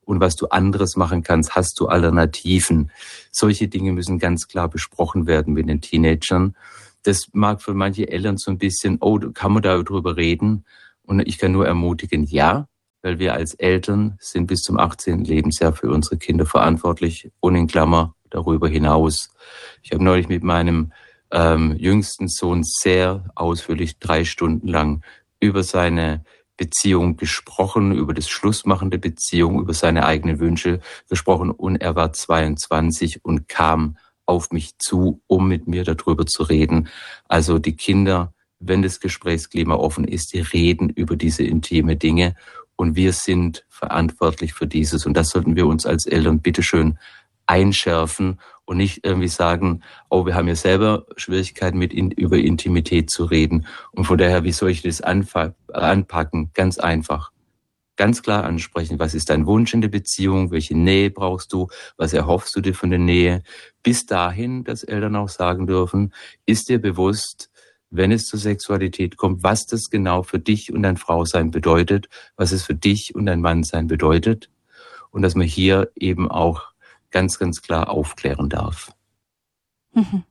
A: und was du anderes machen kannst, hast du Alternativen. Solche Dinge müssen ganz klar besprochen werden mit den Teenagern. Das mag für manche Eltern so ein bisschen, oh, kann man da drüber reden? Und ich kann nur ermutigen, ja, weil wir als Eltern sind bis zum achtzehnten Lebensjahr für unsere Kinder verantwortlich und in Klammer darüber hinaus. Ich habe neulich mit meinem ähm, jüngsten Sohn sehr ausführlich drei Stunden lang über seine Beziehung gesprochen, über das Schlussmachen der Beziehung, über seine eigenen Wünsche gesprochen und er war zweiundzwanzig und kam auf mich zu, um mit mir darüber zu reden. Also die Kinder, wenn das Gesprächsklima offen ist, die reden über diese intime Dinge und wir sind verantwortlich für dieses und das sollten wir uns als Eltern bitteschön einschärfen und nicht irgendwie sagen, oh, wir haben ja selber Schwierigkeiten mit in, über Intimität zu reden und von daher, wie soll ich das anfa- anpacken? Ganz einfach. Ganz klar ansprechen, was ist dein Wunsch in der Beziehung, welche Nähe brauchst du, was erhoffst du dir von der Nähe? Bis dahin, dass Eltern auch sagen dürfen, ist dir bewusst, wenn es zur Sexualität kommt, was das genau für dich und dein Frausein bedeutet, was es für dich und dein Mannsein bedeutet und dass man hier eben auch ganz, ganz klar aufklären darf.
B: Mhm.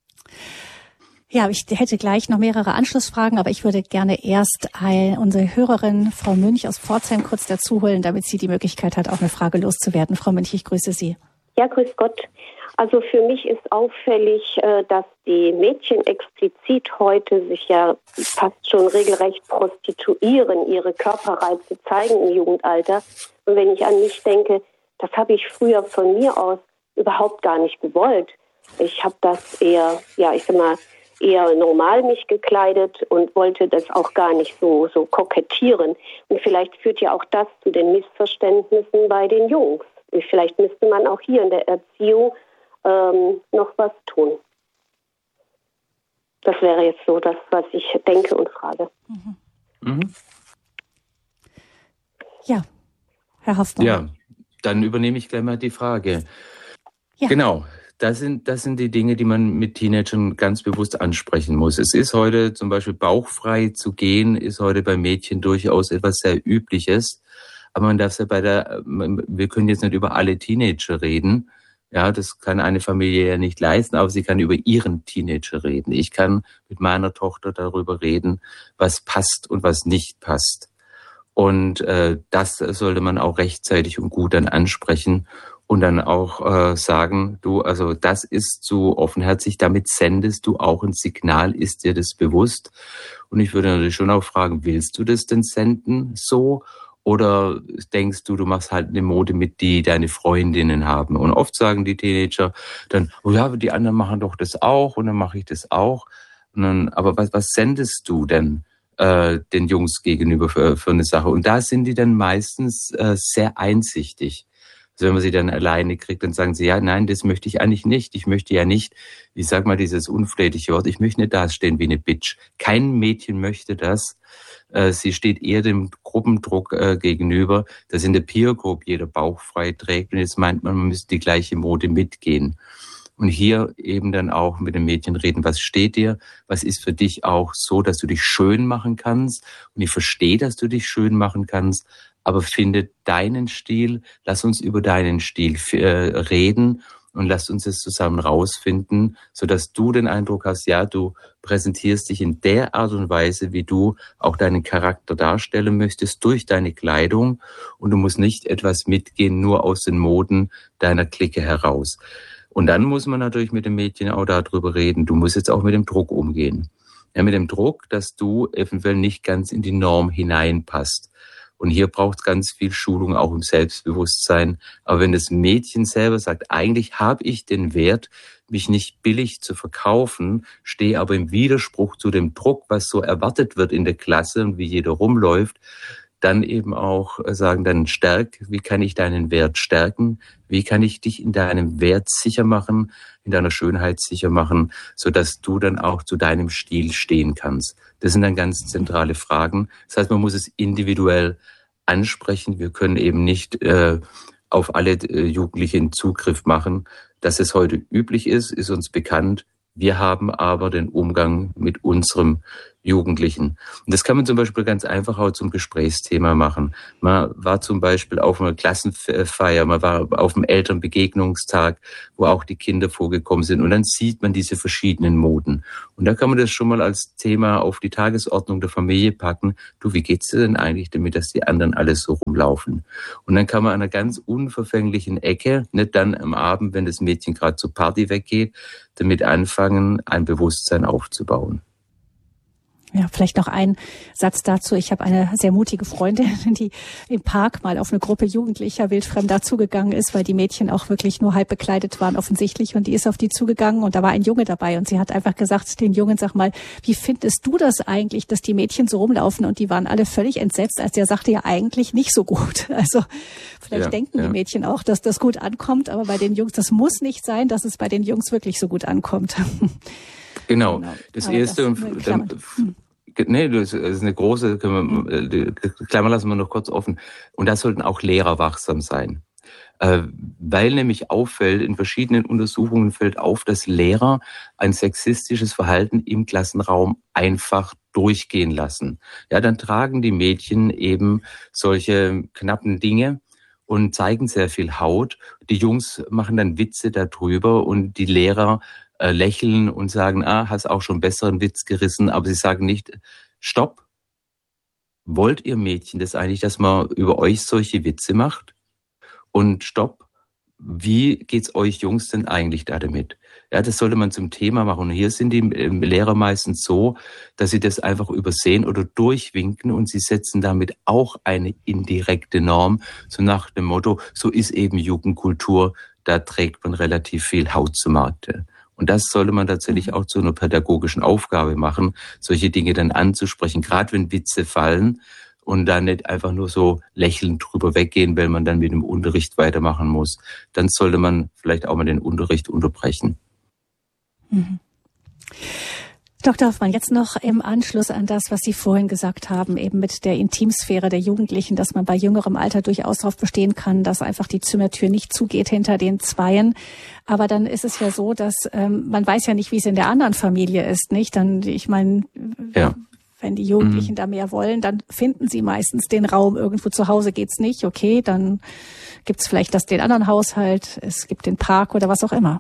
B: Ja, ich hätte gleich noch mehrere Anschlussfragen, aber ich würde gerne erst ein, unsere Hörerin Frau Münch aus Pforzheim kurz dazu holen, damit sie die Möglichkeit hat, auch eine Frage loszuwerden. Frau Münch, ich grüße Sie.
C: Ja, grüß Gott. Also für mich ist auffällig, dass die Mädchen explizit heute sich ja fast schon regelrecht prostituieren, ihre Körperreize zeigen im Jugendalter. Und wenn ich an mich denke, das habe ich früher von mir aus überhaupt gar nicht gewollt. Ich habe das eher, ja, ich sag mal, eher normal mich gekleidet und wollte das auch gar nicht so, so kokettieren. Und vielleicht führt ja auch das zu den Missverständnissen bei den Jungs. Und vielleicht müsste man auch hier in der Erziehung ähm, noch was tun. Das wäre jetzt so das, was ich denke und frage.
B: Mhm.
A: Mhm.
B: Ja, Herr Hoffmann.
A: Ja, dann übernehme ich gleich mal die Frage.
B: Ja.
A: Genau. Das sind, das sind die Dinge, die man mit Teenagern ganz bewusst ansprechen muss. Es ist heute zum Beispiel bauchfrei zu gehen, ist heute bei Mädchen durchaus etwas sehr Übliches. Aber man darf ja bei der, wir können jetzt nicht über alle Teenager reden. Ja, das kann eine Familie ja nicht leisten, aber sie kann über ihren Teenager reden. Ich kann mit meiner Tochter darüber reden, was passt und was nicht passt. Und äh, das sollte man auch rechtzeitig und gut dann ansprechen. Und dann auch äh, sagen, du, also das ist zu offenherzig, damit sendest du auch ein Signal, ist dir das bewusst? Und ich würde natürlich schon auch fragen, willst du das denn senden so? Oder denkst du, du machst halt eine Mode mit, die deine Freundinnen haben? Und oft sagen die Teenager dann, oh ja, die anderen machen doch das auch und dann mache ich das auch. Und dann, aber was, was sendest du denn äh, den Jungs gegenüber für, für eine Sache? Und da sind die dann meistens äh, sehr einsichtig. Also wenn man sie dann alleine kriegt, dann sagen sie, ja, nein, das möchte ich eigentlich nicht. Ich möchte ja nicht, ich sag mal dieses unflätige Wort, ich möchte nicht dastehen wie eine Bitch. Kein Mädchen möchte das. Äh, sie steht eher dem Gruppendruck äh, gegenüber, dass in der Peer Group jeder bauchfrei trägt und jetzt meint man, man müsste die gleiche Mode mitgehen. Und hier eben dann auch mit dem Mädchen reden, was steht dir, was ist für dich auch so, dass du dich schön machen kannst. Und ich verstehe, dass du dich schön machen kannst, aber finde deinen Stil, lass uns über deinen Stil äh, reden und lass uns es zusammen rausfinden, sodass du den Eindruck hast, ja, du präsentierst dich in der Art und Weise, wie du auch deinen Charakter darstellen möchtest, durch deine Kleidung und du musst nicht etwas mitgehen, nur aus den Moden deiner Clique heraus. Und dann muss man natürlich mit dem Mädchen auch darüber reden, du musst jetzt auch mit dem Druck umgehen. Ja, mit dem Druck, dass du eventuell nicht ganz in die Norm hineinpasst. Und hier braucht es ganz viel Schulung, auch im Selbstbewusstsein. Aber wenn das Mädchen selber sagt, eigentlich habe ich den Wert, mich nicht billig zu verkaufen, stehe aber im Widerspruch zu dem Druck, was so erwartet wird in der Klasse und wie jeder rumläuft, dann eben auch sagen, dann stärk, wie kann ich deinen Wert stärken? Wie kann ich dich in deinem Wert sicher machen, in deiner Schönheit sicher machen, sodass du dann auch zu deinem Stil stehen kannst? Das sind dann ganz zentrale Fragen. Das heißt, man muss es individuell ansprechen. Wir können eben nicht äh, auf alle äh, Jugendlichen Zugriff machen. Dass es heute üblich ist, ist uns bekannt. Wir haben aber den Umgang mit unserem Jugendlichen. Und das kann man zum Beispiel ganz einfach auch zum Gesprächsthema machen. Man war zum Beispiel auf einer Klassenfeier, man war auf einem Elternbegegnungstag, wo auch die Kinder vorgekommen sind. Und dann sieht man diese verschiedenen Moden. Und da kann man das schon mal als Thema auf die Tagesordnung der Familie packen. Du, wie geht's dir denn eigentlich damit, dass die anderen alles so rumlaufen? Und dann kann man an einer ganz unverfänglichen Ecke, nicht dann am Abend, wenn das Mädchen gerade zur Party weggeht, damit anfangen, ein Bewusstsein aufzubauen.
B: Ja, vielleicht noch ein Satz dazu. Ich habe eine sehr mutige Freundin, die im Park mal auf eine Gruppe Jugendlicher wildfremd zugegangen ist, weil die Mädchen auch wirklich nur halb bekleidet waren offensichtlich, und die ist auf die zugegangen und da war ein Junge dabei und sie hat einfach gesagt, den Jungen, sag mal, wie findest du das eigentlich, dass die Mädchen so rumlaufen? Und die waren alle völlig entsetzt, als der sagte, ja eigentlich nicht so gut. Also vielleicht ja, denken ja. die Mädchen auch, dass das gut ankommt, aber bei den Jungs, das muss nicht sein, dass es bei den Jungs wirklich so gut ankommt.
A: Genau, genau. Das aber Erste das, und dann, hm. Nee, das ist eine große, können wir, die Klammer lassen wir noch kurz offen. Und da sollten auch Lehrer wachsam sein. Äh, weil nämlich auffällt, in verschiedenen Untersuchungen fällt auf, dass Lehrer ein sexistisches Verhalten im Klassenraum einfach durchgehen lassen. Ja, dann tragen die Mädchen eben solche knappen Dinge und zeigen sehr viel Haut. Die Jungs machen dann Witze darüber und die Lehrer äh, lächeln und sagen, ah, hast auch schon besseren Witz gerissen, aber sie sagen nicht, stopp, wollt ihr Mädchen das eigentlich, dass man über euch solche Witze macht? Und stopp, wie geht's euch Jungs denn eigentlich da damit? Ja, das sollte man zum Thema machen. Und hier sind die Lehrer meistens so, dass sie das einfach übersehen oder durchwinken und sie setzen damit auch eine indirekte Norm, so nach dem Motto, so ist eben Jugendkultur, da trägt man relativ viel Haut zu Markte. Und das sollte man tatsächlich auch zu einer pädagogischen Aufgabe machen, solche Dinge dann anzusprechen, gerade wenn Witze fallen und dann nicht einfach nur so lächelnd drüber weggehen, weil man dann mit dem Unterricht weitermachen muss. Dann sollte man vielleicht auch mal den Unterricht unterbrechen.
B: Mhm. Doktor Hoffmann, jetzt noch im Anschluss an das, was Sie vorhin gesagt haben, eben mit der Intimsphäre der Jugendlichen, dass man bei jüngerem Alter durchaus darauf bestehen kann, dass einfach die Zimmertür nicht zugeht hinter den Zweien. Aber dann ist es ja so, dass ähm, man weiß ja nicht, wie es in der anderen Familie ist, nicht? Dann, ich meine, ja. wenn die Jugendlichen mhm. da mehr wollen, dann finden sie meistens den Raum irgendwo zu Hause. Geht's nicht, okay, dann gibt's vielleicht das den anderen Haushalt, es gibt den Park oder was auch immer.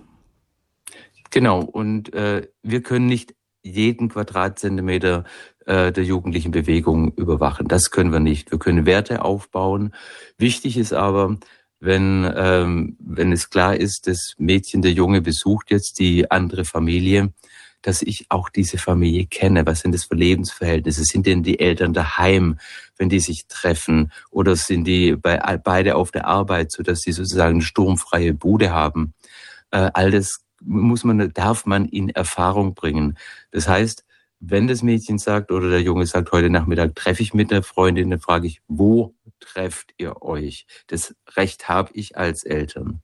A: Genau. Und äh, wir können nicht jeden Quadratzentimeter äh, der jugendlichen Bewegung überwachen. Das können wir nicht. Wir können Werte aufbauen. Wichtig ist aber, wenn ähm, wenn es klar ist, das Mädchen, der Junge besucht jetzt die andere Familie, dass ich auch diese Familie kenne. Was sind das für Lebensverhältnisse? Sind denn die Eltern daheim, wenn die sich treffen? Oder sind die bei, beide auf der Arbeit, sodass sie sozusagen eine sturmfreie Bude haben? Äh, all das muss man, darf man in Erfahrung bringen. Das heißt, wenn das Mädchen sagt oder der Junge sagt, heute Nachmittag treffe ich mit einer Freundin, dann frage ich, wo trefft ihr euch? Das Recht habe ich als Eltern.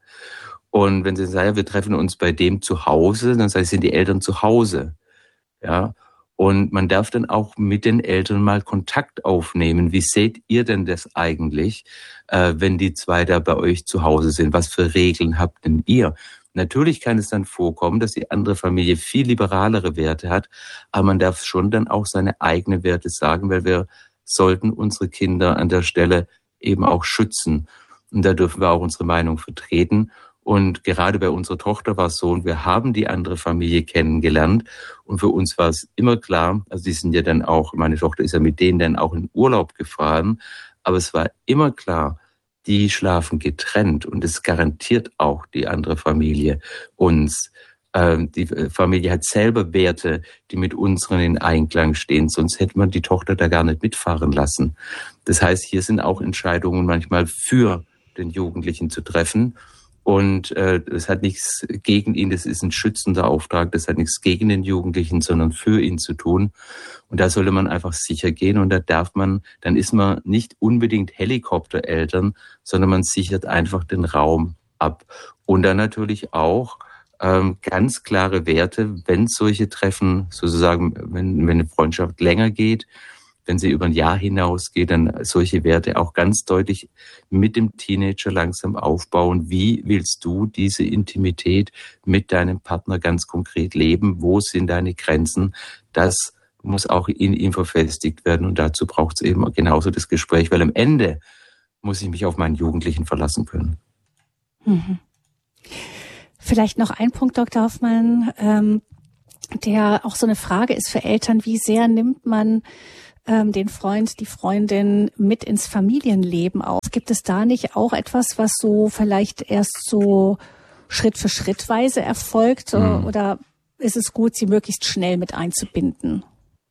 A: Und wenn sie sagen, ja, wir treffen uns bei dem zu Hause, dann sage ich, sind die Eltern zu Hause. Ja. Und man darf dann auch mit den Eltern mal Kontakt aufnehmen. Wie seht ihr denn das eigentlich, äh, wenn die zwei da bei euch zu Hause sind? Was für Regeln habt denn ihr? Natürlich kann es dann vorkommen, dass die andere Familie viel liberalere Werte hat, aber man darf schon dann auch seine eigenen Werte sagen, weil wir sollten unsere Kinder an der Stelle eben auch schützen. Und da dürfen wir auch unsere Meinung vertreten. Und gerade bei unserer Tochter war es so, und wir haben die andere Familie kennengelernt. Und für uns war es immer klar, also die sind ja dann auch, meine Tochter ist ja mit denen dann auch in Urlaub gefahren, aber es war immer klar, die schlafen getrennt und es garantiert auch die andere Familie uns. Ähm, die Familie hat selber Werte, die mit unseren in Einklang stehen, sonst hätte man die Tochter da gar nicht mitfahren lassen. Das heißt, hier sind auch Entscheidungen manchmal für den Jugendlichen zu treffen. Und äh, das hat nichts gegen ihn, das ist ein schützender Auftrag, das hat nichts gegen den Jugendlichen, sondern für ihn zu tun. Und da sollte man einfach sicher gehen und da darf man, dann ist man nicht unbedingt Helikoptereltern, sondern man sichert einfach den Raum ab. Und dann natürlich auch ähm, ganz klare Werte, wenn solche Treffen sozusagen, wenn, wenn eine Freundschaft länger geht, wenn sie über ein Jahr hinausgeht, dann solche Werte auch ganz deutlich mit dem Teenager langsam aufbauen. Wie willst du diese Intimität mit deinem Partner ganz konkret leben? Wo sind deine Grenzen? Das muss auch in ihm verfestigt werden. Und dazu braucht es eben genauso das Gespräch, weil am Ende muss ich mich auf meinen Jugendlichen verlassen können.
B: Mhm. Vielleicht noch ein Punkt, Doktor Hoffmann, ähm, der auch so eine Frage ist für Eltern: Wie sehr nimmt man ähm, den Freund, die Freundin mit ins Familienleben auf? Gibt es da nicht auch etwas, was so vielleicht erst so Schritt für Schrittweise erfolgt? Mhm. Oder ist es gut, sie möglichst schnell mit einzubinden?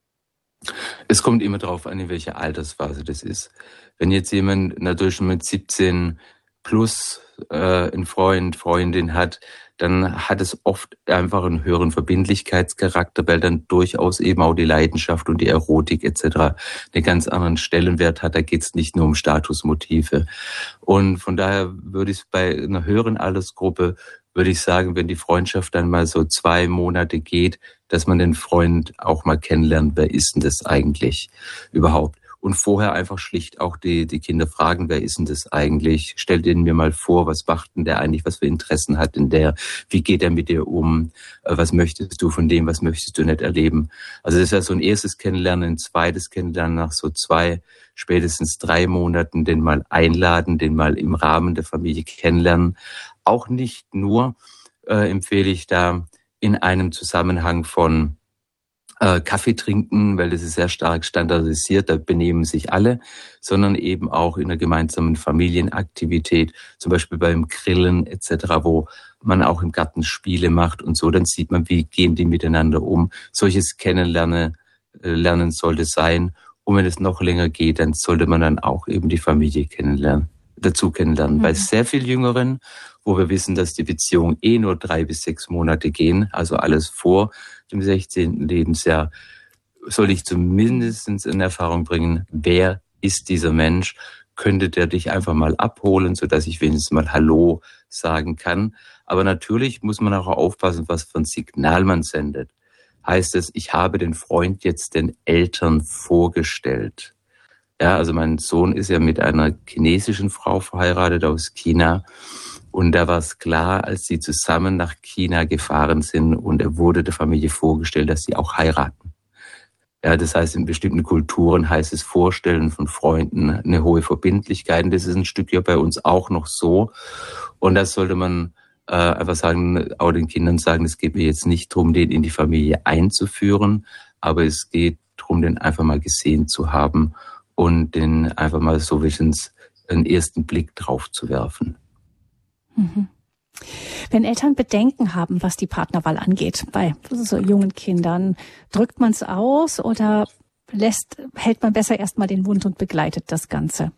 A: Es kommt immer darauf an, in welcher Altersphase das ist. Wenn jetzt jemand natürlich schon mit siebzehn plus äh, einen Freund, Freundin hat, dann hat es oft einfach einen höheren Verbindlichkeitscharakter, weil dann durchaus eben auch die Leidenschaft und die Erotik et cetera einen ganz anderen Stellenwert hat. Da geht es nicht nur um Statusmotive. Und von daher würde ich bei einer höheren Altersgruppe, würde ich sagen, wenn die Freundschaft dann mal so zwei Monate geht, dass man den Freund auch mal kennenlernt, wer ist denn das eigentlich überhaupt? Und vorher einfach schlicht auch die, die Kinder fragen, wer ist denn das eigentlich? Stellt ihn mir mal vor, was macht denn der eigentlich, was für Interessen hat denn der? Wie geht er mit dir um? Was möchtest du von dem, was möchtest du nicht erleben? Also das wäre so ein erstes Kennenlernen, ein zweites Kennenlernen nach so zwei, spätestens drei Monaten, den mal einladen, den mal im Rahmen der Familie kennenlernen. Auch nicht nur äh, empfehle ich da in einem Zusammenhang von äh, Kaffee trinken, weil das ist sehr stark standardisiert, da benehmen sich alle, sondern eben auch in einer gemeinsamen Familienaktivität, zum Beispiel beim Grillen et cetera, wo man auch im Garten Spiele macht und so, dann sieht man, wie gehen die miteinander um. Solches Kennenlernen äh, lernen sollte sein. Und wenn es noch länger geht, dann sollte man dann auch eben die Familie kennenlernen, dazu kennenlernen. Mhm. Bei sehr viel Jüngeren, wo wir wissen, dass die Beziehungen eh nur drei bis sechs Monate gehen, also alles vor dem sechzehnten Lebensjahr, soll ich zumindest in Erfahrung bringen, wer ist dieser Mensch? Könnte der dich einfach mal abholen, sodass ich wenigstens mal Hallo sagen kann? Aber natürlich muss man auch aufpassen, was für ein Signal man sendet. Heißt es, ich habe den Freund jetzt den Eltern vorgestellt? Ja, also mein Sohn ist ja mit einer chinesischen Frau verheiratet aus China. Und da war es klar, als sie zusammen nach China gefahren sind und er wurde der Familie vorgestellt, dass sie auch heiraten. Ja, das heißt, in bestimmten Kulturen heißt es Vorstellen von Freunden eine hohe Verbindlichkeit. Und das ist ein Stück ja bei uns auch noch so. Und das sollte man äh, einfach sagen, auch den Kindern sagen, es geht mir jetzt nicht darum, den in die Familie einzuführen, aber es geht darum, den einfach mal gesehen zu haben und den einfach mal so wenigstens einen ersten Blick drauf zu werfen.
B: Wenn Eltern Bedenken haben, was die Partnerwahl angeht, bei so jungen Kindern, drückt man es aus oder lässt, hält man besser erstmal den Mund und begleitet das Ganze?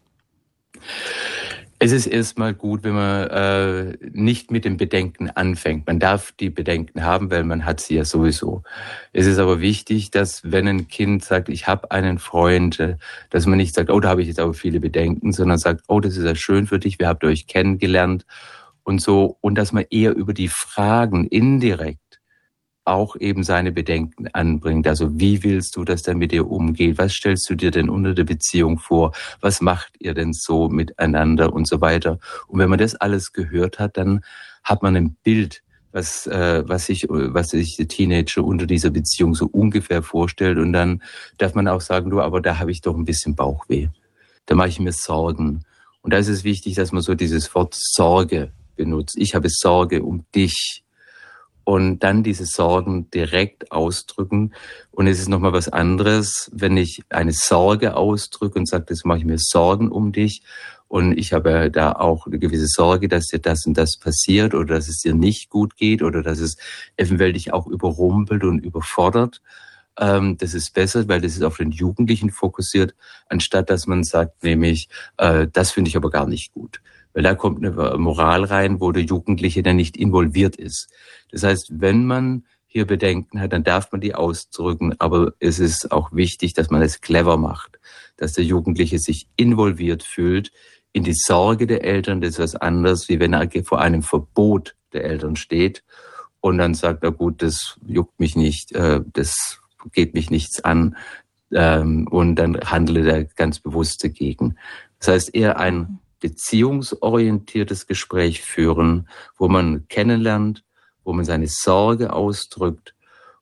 A: Es ist erstmal gut, wenn man äh, nicht mit den Bedenken anfängt. Man darf die Bedenken haben, weil man hat sie ja sowieso. Es ist aber wichtig, dass wenn ein Kind sagt, ich habe einen Freund, äh, dass man nicht sagt, oh, da habe ich jetzt aber viele Bedenken, sondern sagt, oh, das ist ja schön für dich, wir habt euch kennengelernt. Und so, und dass man eher über die Fragen indirekt auch eben seine Bedenken anbringt. Also wie willst du, dass der mit dir umgeht? Was stellst du dir denn unter der Beziehung vor? Was macht ihr denn so miteinander und so weiter? Und wenn man das alles gehört hat, dann hat man ein Bild, was, äh, was sich, was sich der Teenager unter dieser Beziehung so ungefähr vorstellt. Und dann darf man auch sagen, du, aber da habe ich doch ein bisschen Bauchweh. Da mache ich mir Sorgen. Und da ist es wichtig, dass man so dieses Wort Sorge benutzt. Ich habe Sorge um dich. Und dann diese Sorgen direkt ausdrücken. Und es ist nochmal was anderes, wenn ich eine Sorge ausdrücke und sage, das mache ich mir Sorgen um dich. Und ich habe da auch eine gewisse Sorge, dass dir das und das passiert oder dass es dir nicht gut geht oder dass es eventuell dich auch überrumpelt und überfordert. Ähm, das ist besser, weil das ist auf den Jugendlichen fokussiert, anstatt dass man sagt, nämlich, äh, das finde ich aber gar nicht gut. Weil da kommt eine Moral rein, wo der Jugendliche dann nicht involviert ist. Das heißt, wenn man hier Bedenken hat, dann darf man die ausdrücken, aber es ist auch wichtig, dass man es clever macht, dass der Jugendliche sich involviert fühlt in die Sorge der Eltern. Das ist was anderes, wie wenn er vor einem Verbot der Eltern steht und dann sagt er, gut, das juckt mich nicht, das geht mich nichts an, und dann handelt er ganz bewusst dagegen. Das heißt, eher ein beziehungsorientiertes Gespräch führen, wo man kennenlernt, wo man seine Sorge ausdrückt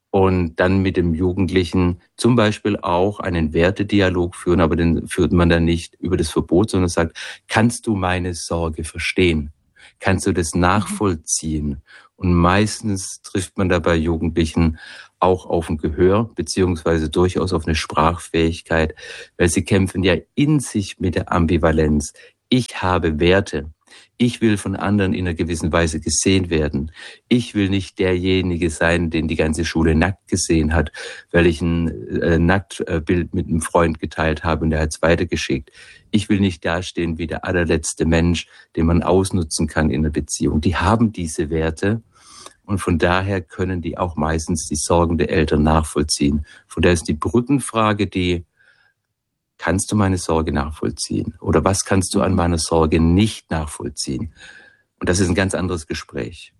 A: und dann mit dem Jugendlichen zum Beispiel auch einen Wertedialog führen, aber den führt man dann nicht über das Verbot, sondern sagt, kannst du meine Sorge verstehen? Kannst du das nachvollziehen? Und meistens trifft man da bei Jugendlichen auch auf ein Gehör, beziehungsweise durchaus auf eine Sprachfähigkeit, weil sie kämpfen ja in sich mit der Ambivalenz. Ich habe Werte. Ich will von anderen in einer gewissen Weise gesehen werden. Ich will nicht derjenige sein, den die ganze Schule nackt gesehen hat, weil ich ein äh, Nacktbild mit einem Freund geteilt habe und der hat es weitergeschickt. Ich will nicht dastehen wie der allerletzte Mensch, den man ausnutzen kann in einer Beziehung. Die haben diese Werte und von daher können die auch meistens die Sorgen der Eltern nachvollziehen. Von daher ist die Brückenfrage die, kannst du meine Sorge nachvollziehen? Oder was kannst du an meiner Sorge nicht nachvollziehen? Und das ist ein ganz anderes Gespräch.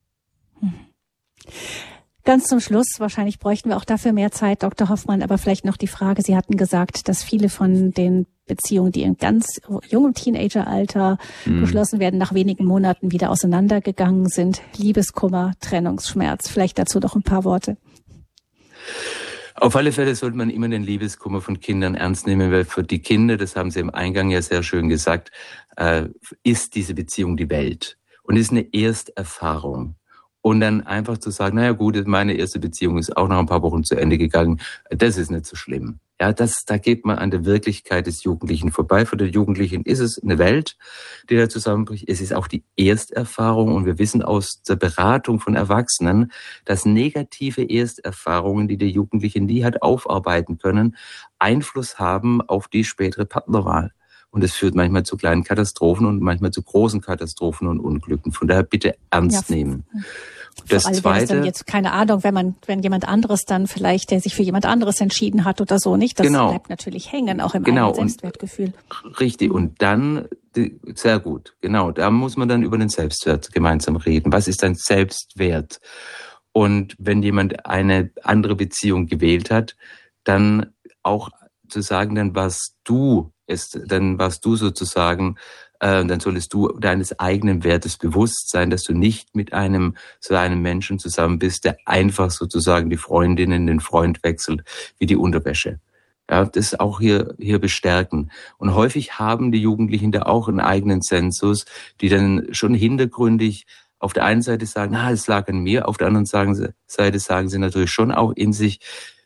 B: Ganz zum Schluss, wahrscheinlich bräuchten wir auch dafür mehr Zeit, Doktor Hoffmann, aber vielleicht noch die Frage, Sie hatten gesagt, dass viele von den Beziehungen, die in ganz jungem Teenageralter mhm. geschlossen werden, nach wenigen Monaten wieder auseinandergegangen sind. Liebeskummer, Trennungsschmerz. Vielleicht dazu noch ein paar Worte.
A: Auf alle Fälle sollte man immer den Liebeskummer von Kindern ernst nehmen, weil für die Kinder, das haben Sie im Eingang ja sehr schön gesagt, äh, ist diese Beziehung die Welt und ist eine Ersterfahrung. Und dann einfach zu sagen, naja gut, meine erste Beziehung ist auch nach ein paar Wochen zu Ende gegangen, das ist nicht so schlimm. Ja, das, da geht man an der Wirklichkeit des Jugendlichen vorbei. Für den Jugendlichen ist es eine Welt, die da zusammenbricht. Es ist auch die Ersterfahrung und wir wissen aus der Beratung von Erwachsenen, dass negative Ersterfahrungen, die der Jugendliche nie hat aufarbeiten können, Einfluss haben auf die spätere Partnerwahl. Und es führt manchmal zu kleinen Katastrophen und manchmal zu großen Katastrophen und Unglücken. Von daher bitte ernst ja, nehmen.
B: Das Vor allem Zweite, dann jetzt keine Ahnung, wenn man, wenn jemand anderes dann vielleicht, der sich für jemand anderes entschieden hat oder so, nicht? Das genau. bleibt natürlich hängen, auch im genau. eigenen Selbstwertgefühl.
A: Und, richtig. Und dann, sehr gut, genau, da muss man dann über den Selbstwert gemeinsam reden. Was ist dein Selbstwert? Und wenn jemand eine andere Beziehung gewählt hat, dann auch zu sagen, dann warst du ist, dann warst du sozusagen, äh, dann solltest du deines eigenen Wertes bewusst sein, dass du nicht mit einem so einem Menschen zusammen bist, der einfach sozusagen die Freundinnen, den Freund wechselt, wie die Unterwäsche. Ja, das auch hier, hier bestärken. Und häufig haben die Jugendlichen da auch einen eigenen Sensus, die dann schon hintergründig auf der einen Seite sagen, na, es lag an mir, auf der anderen Seite sagen sie natürlich schon auch in sich,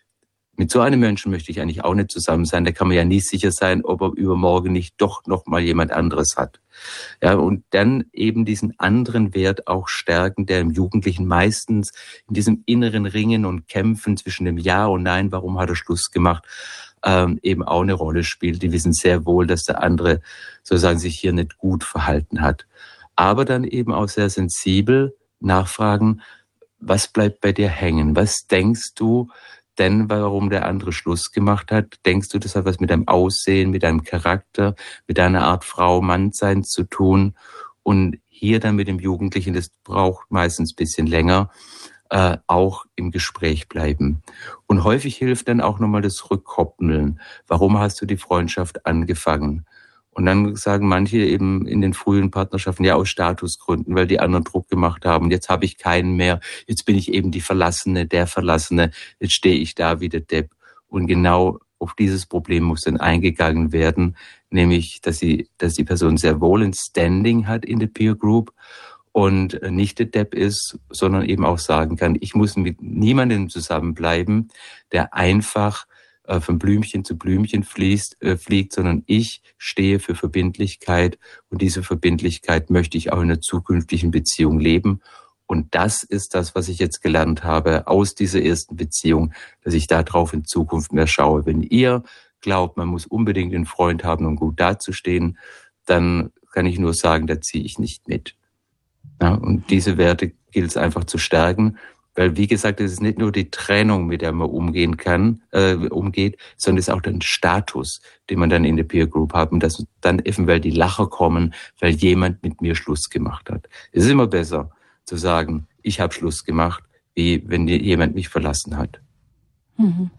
A: mit so einem Menschen möchte ich eigentlich auch nicht zusammen sein. Da kann man ja nie sicher sein, ob er übermorgen nicht doch noch mal jemand anderes hat. Ja, und dann eben diesen anderen Wert auch stärken, der im Jugendlichen meistens in diesem inneren Ringen und Kämpfen zwischen dem Ja und Nein, warum hat er Schluss gemacht, ähm, eben auch eine Rolle spielt. Die wissen sehr wohl, dass der andere sozusagen sich hier nicht gut verhalten hat. Aber dann eben auch sehr sensibel nachfragen, was bleibt bei dir hängen? Was denkst du denn, warum der andere Schluss gemacht hat? Denkst du, das hat was mit deinem Aussehen, mit deinem Charakter, mit deiner Art Frau, Mann sein zu tun? Und hier dann mit dem Jugendlichen, das braucht meistens ein bisschen länger, äh, auch im Gespräch bleiben. Und häufig hilft dann auch nochmal das Rückkoppeln. Warum hast du die Freundschaft angefangen? Und dann sagen manche eben in den frühen Partnerschaften, ja, aus Statusgründen, weil die anderen Druck gemacht haben. Jetzt habe ich keinen mehr. Jetzt bin ich eben die Verlassene, der Verlassene. Jetzt stehe ich da wie der Depp. Und genau auf dieses Problem muss dann eingegangen werden, nämlich, dass sie, dass die Person sehr wohl ein Standing hat in der Peer Group und nicht der Depp ist, sondern eben auch sagen kann, ich muss mit niemandem zusammenbleiben, der einfach von Blümchen zu Blümchen fließt, äh, fliegt, sondern ich stehe für Verbindlichkeit und diese Verbindlichkeit möchte ich auch in einer zukünftigen Beziehung leben. Und das ist das, was ich jetzt gelernt habe aus dieser ersten Beziehung, dass ich darauf in Zukunft mehr schaue. Wenn ihr glaubt, man muss unbedingt einen Freund haben, um gut dazustehen, dann kann ich nur sagen, da ziehe ich nicht mit. Ja, und diese Werte gilt es einfach zu stärken. Weil, wie gesagt, es ist nicht nur die Trennung, mit der man umgehen kann, äh, umgeht, sondern es ist auch der Status, den man dann in der Peer Group hat und dass dann eventuell die Lacher kommen, weil jemand mit mir Schluss gemacht hat. Es ist immer besser zu sagen, ich habe Schluss gemacht, wie wenn jemand mich verlassen hat.
B: Mhm.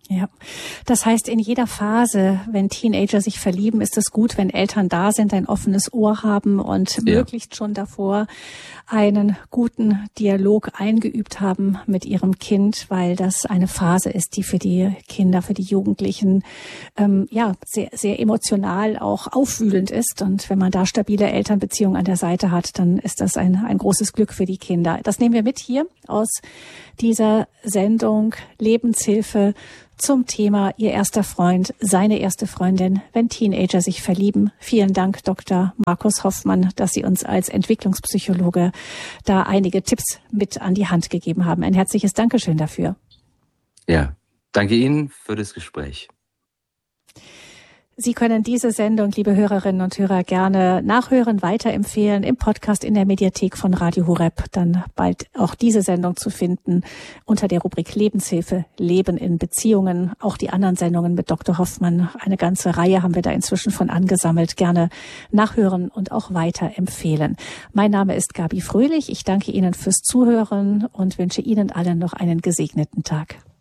B: Ja, das heißt, in jeder Phase, wenn Teenager sich verlieben, ist es gut, wenn Eltern da sind, ein offenes Ohr haben und ja. möglichst schon davor einen guten Dialog eingeübt haben mit ihrem Kind, weil das eine Phase ist, die für die Kinder, für die Jugendlichen ähm, ja sehr, sehr emotional auch aufwühlend ist. Und wenn man da stabile Elternbeziehungen an der Seite hat, dann ist das ein, ein großes Glück für die Kinder. Das nehmen wir mit hier aus dieser Sendung Lebenshilfe zum Thema Ihr erster Freund, seine erste Freundin, wenn Teenager sich verlieben. Vielen Dank, Doktor Markus Hoffmann, dass Sie uns als Entwicklungspsychologe da einige Tipps mit an die Hand gegeben haben. Ein herzliches Dankeschön dafür.
A: Ja, danke Ihnen für das Gespräch.
B: Sie können diese Sendung, liebe Hörerinnen und Hörer, gerne nachhören, weiterempfehlen im Podcast in der Mediathek von Radio Horeb. Dann bald auch diese Sendung zu finden unter der Rubrik Lebenshilfe, Leben in Beziehungen. Auch die anderen Sendungen mit Doktor Hoffmann, eine ganze Reihe haben wir da inzwischen von angesammelt. Gerne nachhören und auch weiterempfehlen. Mein Name ist Gabi Fröhlich. Ich danke Ihnen fürs Zuhören und wünsche Ihnen allen noch einen gesegneten Tag.